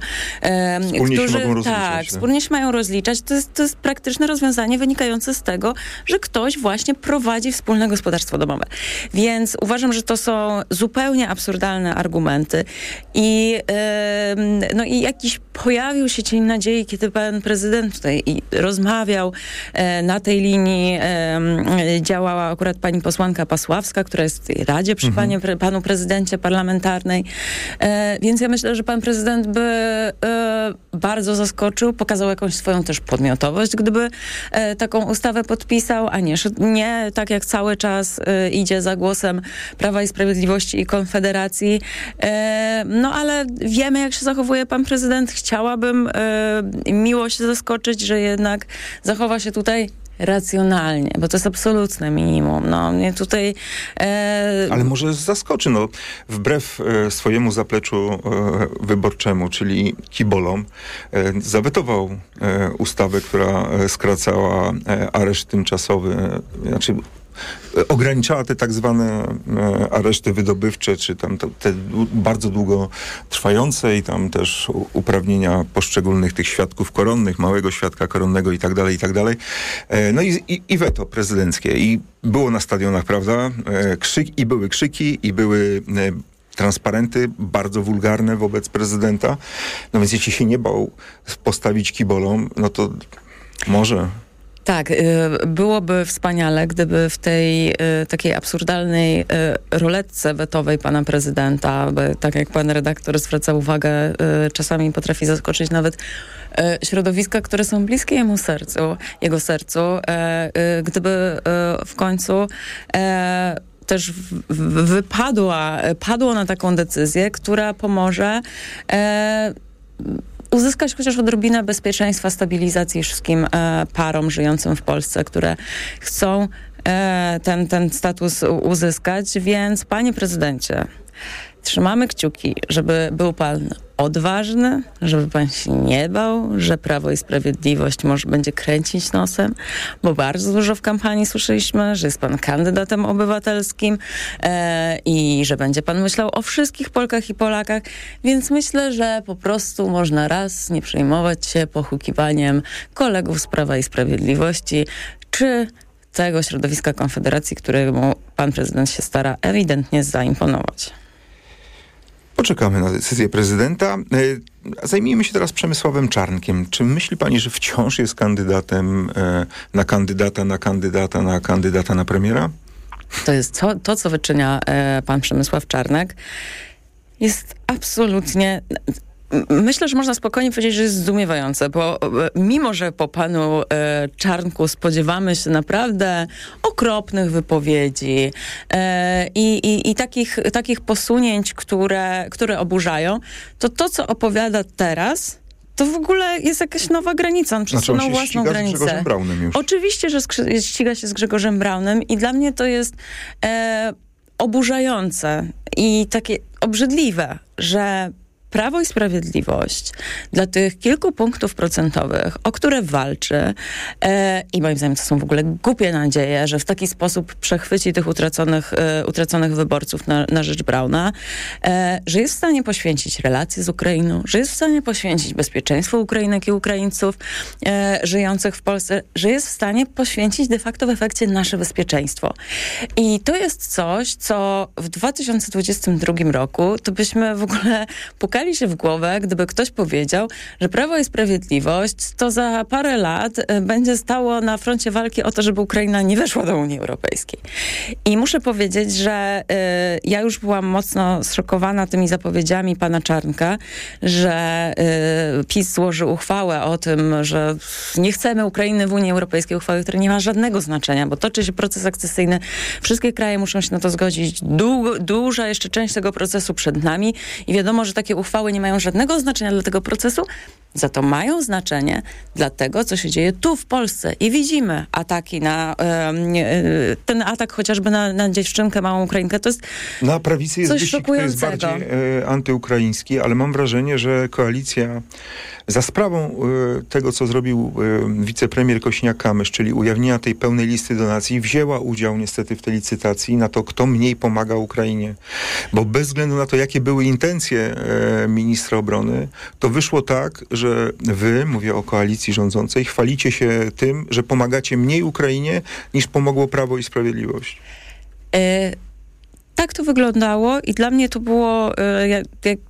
wspólnie się mają rozliczać, to jest praktyczne rozwiązanie wynikające z tego, że ktoś właśnie prowadzi wspólne gospodarstwo domowe. Więc uważam, że to są zupełnie absurdalne argumenty i jakiś pojawił się cień nadziei, kiedy pan prezydent tutaj rozmawiał na tej linii, działała akurat pani posłanka Pasławska, która jest w tej radzie przy panu prezydencie parlamentarnej. Więc ja myślę, że pan prezydent by bardzo zaskoczył, pokazał jakąś swoją też podmiotowość, gdyby taką ustawę podpisał, a nie tak jak cały czas idzie za głosem Prawa i Sprawiedliwości i Konfederacji. Ale wiemy, jak się zachowuje pan prezydent. Chciałabym miło się zaskoczyć, że jednak zachowa się tutaj racjonalnie, bo to jest absolutne minimum. Mnie tutaj... Ale może zaskoczy, wbrew swojemu zapleczu wyborczemu, czyli kibolom, zawetował ustawę, która skracała areszt tymczasowy, ograniczała te tak zwane areszty wydobywcze, czy tam te bardzo długo trwające i tam też uprawnienia poszczególnych tych świadków koronnych, małego świadka koronnego i tak dalej, i tak dalej. I weto prezydenckie. I było na stadionach, prawda? Były krzyki, i były transparenty bardzo wulgarne wobec prezydenta. Więc jeśli się nie bał postawić kibolom, to może... Tak, byłoby wspaniale, gdyby w tej takiej absurdalnej ruletce wetowej pana prezydenta, bo tak jak pan redaktor zwraca uwagę, czasami potrafi zaskoczyć nawet środowiska, które są bliskie jego sercu, gdyby w końcu też padło na taką decyzję, która pomoże uzyskać chociaż odrobinę bezpieczeństwa, stabilizacji wszystkim parom żyjącym w Polsce, które chcą ten status uzyskać. Więc panie prezydencie, trzymamy kciuki, żeby był pan odważny, żeby pan się nie bał, że Prawo i Sprawiedliwość może będzie kręcić nosem, bo bardzo dużo w kampanii słyszeliśmy, że jest pan kandydatem obywatelskim i że będzie pan myślał o wszystkich Polkach i Polakach, więc myślę, że po prostu można raz nie przejmować się pochukiwaniem kolegów z Prawa i Sprawiedliwości, czy tego środowiska Konfederacji, któremu pan prezydent się stara ewidentnie zaimponować. Poczekamy na decyzję prezydenta. Zajmijmy się teraz Przemysławem Czarnkiem. Czy myśli pani, że wciąż jest kandydatem na kandydata na premiera? To jest to, co wyczynia pan Przemysław Czarnek. Jest absolutnie... Myślę, że można spokojnie powiedzieć, że jest zdumiewające, bo mimo, że po panu Czarnku spodziewamy się naprawdę okropnych wypowiedzi i takich posunięć, które oburzają, to, co opowiada teraz, to w ogóle jest jakaś nowa granica. On przesunął własną granicę. Z Grzegorzem Braunem już. Oczywiście, że ściga się z Grzegorzem Braunem i dla mnie to jest oburzające i takie obrzydliwe, że Prawo i Sprawiedliwość dla tych kilku punktów procentowych, o które walczy i moim zdaniem to są w ogóle głupie nadzieje, że w taki sposób przechwyci tych utraconych wyborców na rzecz Brauna, że jest w stanie poświęcić relacje z Ukrainą, że jest w stanie poświęcić bezpieczeństwo Ukrainek i Ukraińców żyjących w Polsce, że jest w stanie poświęcić de facto w efekcie nasze bezpieczeństwo. I to jest coś, co w 2022 roku to byśmy w ogóle pukali się w głowę, gdyby ktoś powiedział, że Prawo i Sprawiedliwość to za parę lat będzie stało na froncie walki o to, żeby Ukraina nie weszła do Unii Europejskiej. I muszę powiedzieć, że ja już byłam mocno zszokowana tymi zapowiedziami pana Czarnka, że PiS złoży uchwałę o tym, że nie chcemy Ukrainy w Unii Europejskiej, uchwały, która nie ma żadnego znaczenia, bo toczy się proces akcesyjny. Wszystkie kraje muszą się na to zgodzić. Duża jeszcze część tego procesu przed nami i wiadomo, że takie uchwały nie mają żadnego znaczenia dla tego procesu, za to mają znaczenie dla tego, co się dzieje tu w Polsce. I widzimy ataki na ten atak chociażby na dziewczynkę, małą Ukrainkę. To jest na prawicy jest coś wyścig, który jest bardziej antyukraiński, ale mam wrażenie, że koalicja za sprawą tego, co zrobił wicepremier Kośniak-Kamysz, czyli ujawnienia tej pełnej listy donacji, wzięła udział niestety w tej licytacji na to, kto mniej pomaga Ukrainie. Bo bez względu na to, jakie były intencje ministra obrony, to wyszło tak, że wy, mówię o koalicji rządzącej, chwalicie się tym, że pomagacie mniej Ukrainie, niż pomogło Prawo i Sprawiedliwość. Tak to wyglądało i dla mnie to było, jak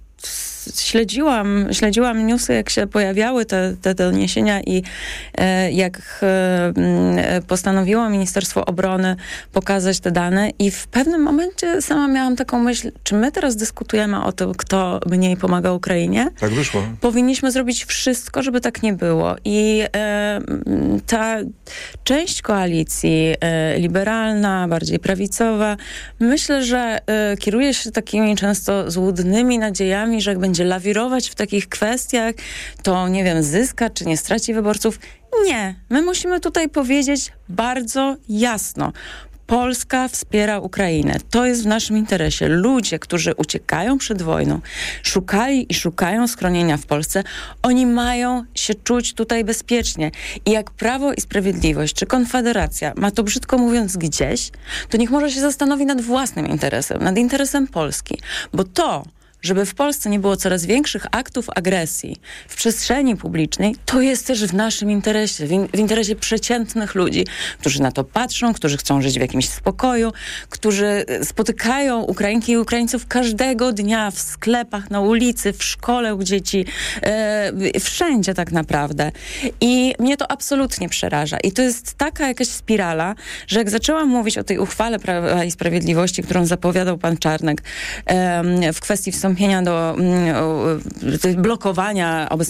śledziłam newsy, jak się pojawiały te doniesienia i jak postanowiło Ministerstwo Obrony pokazać te dane i w pewnym momencie sama miałam taką myśl, czy my teraz dyskutujemy o tym, kto mniej pomaga Ukrainie? Tak wyszło. Powinniśmy zrobić wszystko, żeby tak nie było. I ta część koalicji liberalna, bardziej prawicowa, myślę, że kieruje się takimi często złudnymi nadziejami, że jak będzie lawirować w takich kwestiach, to nie wiem, zyska czy nie straci wyborców. Nie. My musimy tutaj powiedzieć bardzo jasno. Polska wspiera Ukrainę. To jest w naszym interesie. Ludzie, którzy uciekają przed wojną, szukali i szukają schronienia w Polsce, oni mają się czuć tutaj bezpiecznie. I jak Prawo i Sprawiedliwość czy Konfederacja ma to brzydko mówiąc gdzieś, to niech może się zastanowi nad własnym interesem, nad interesem Polski. Bo to, żeby w Polsce nie było coraz większych aktów agresji w przestrzeni publicznej, to jest też w naszym interesie, w interesie przeciętnych ludzi, którzy na to patrzą, którzy chcą żyć w jakimś spokoju, którzy spotykają Ukrainki i Ukraińców każdego dnia w sklepach, na ulicy, w szkole u dzieci, wszędzie tak naprawdę. I mnie to absolutnie przeraża. I to jest taka jakaś spirala, że jak zaczęłam mówić o tej uchwale Prawa i Sprawiedliwości, którą zapowiadał pan Czarnek w kwestii wstąpienia do blokowania obecnego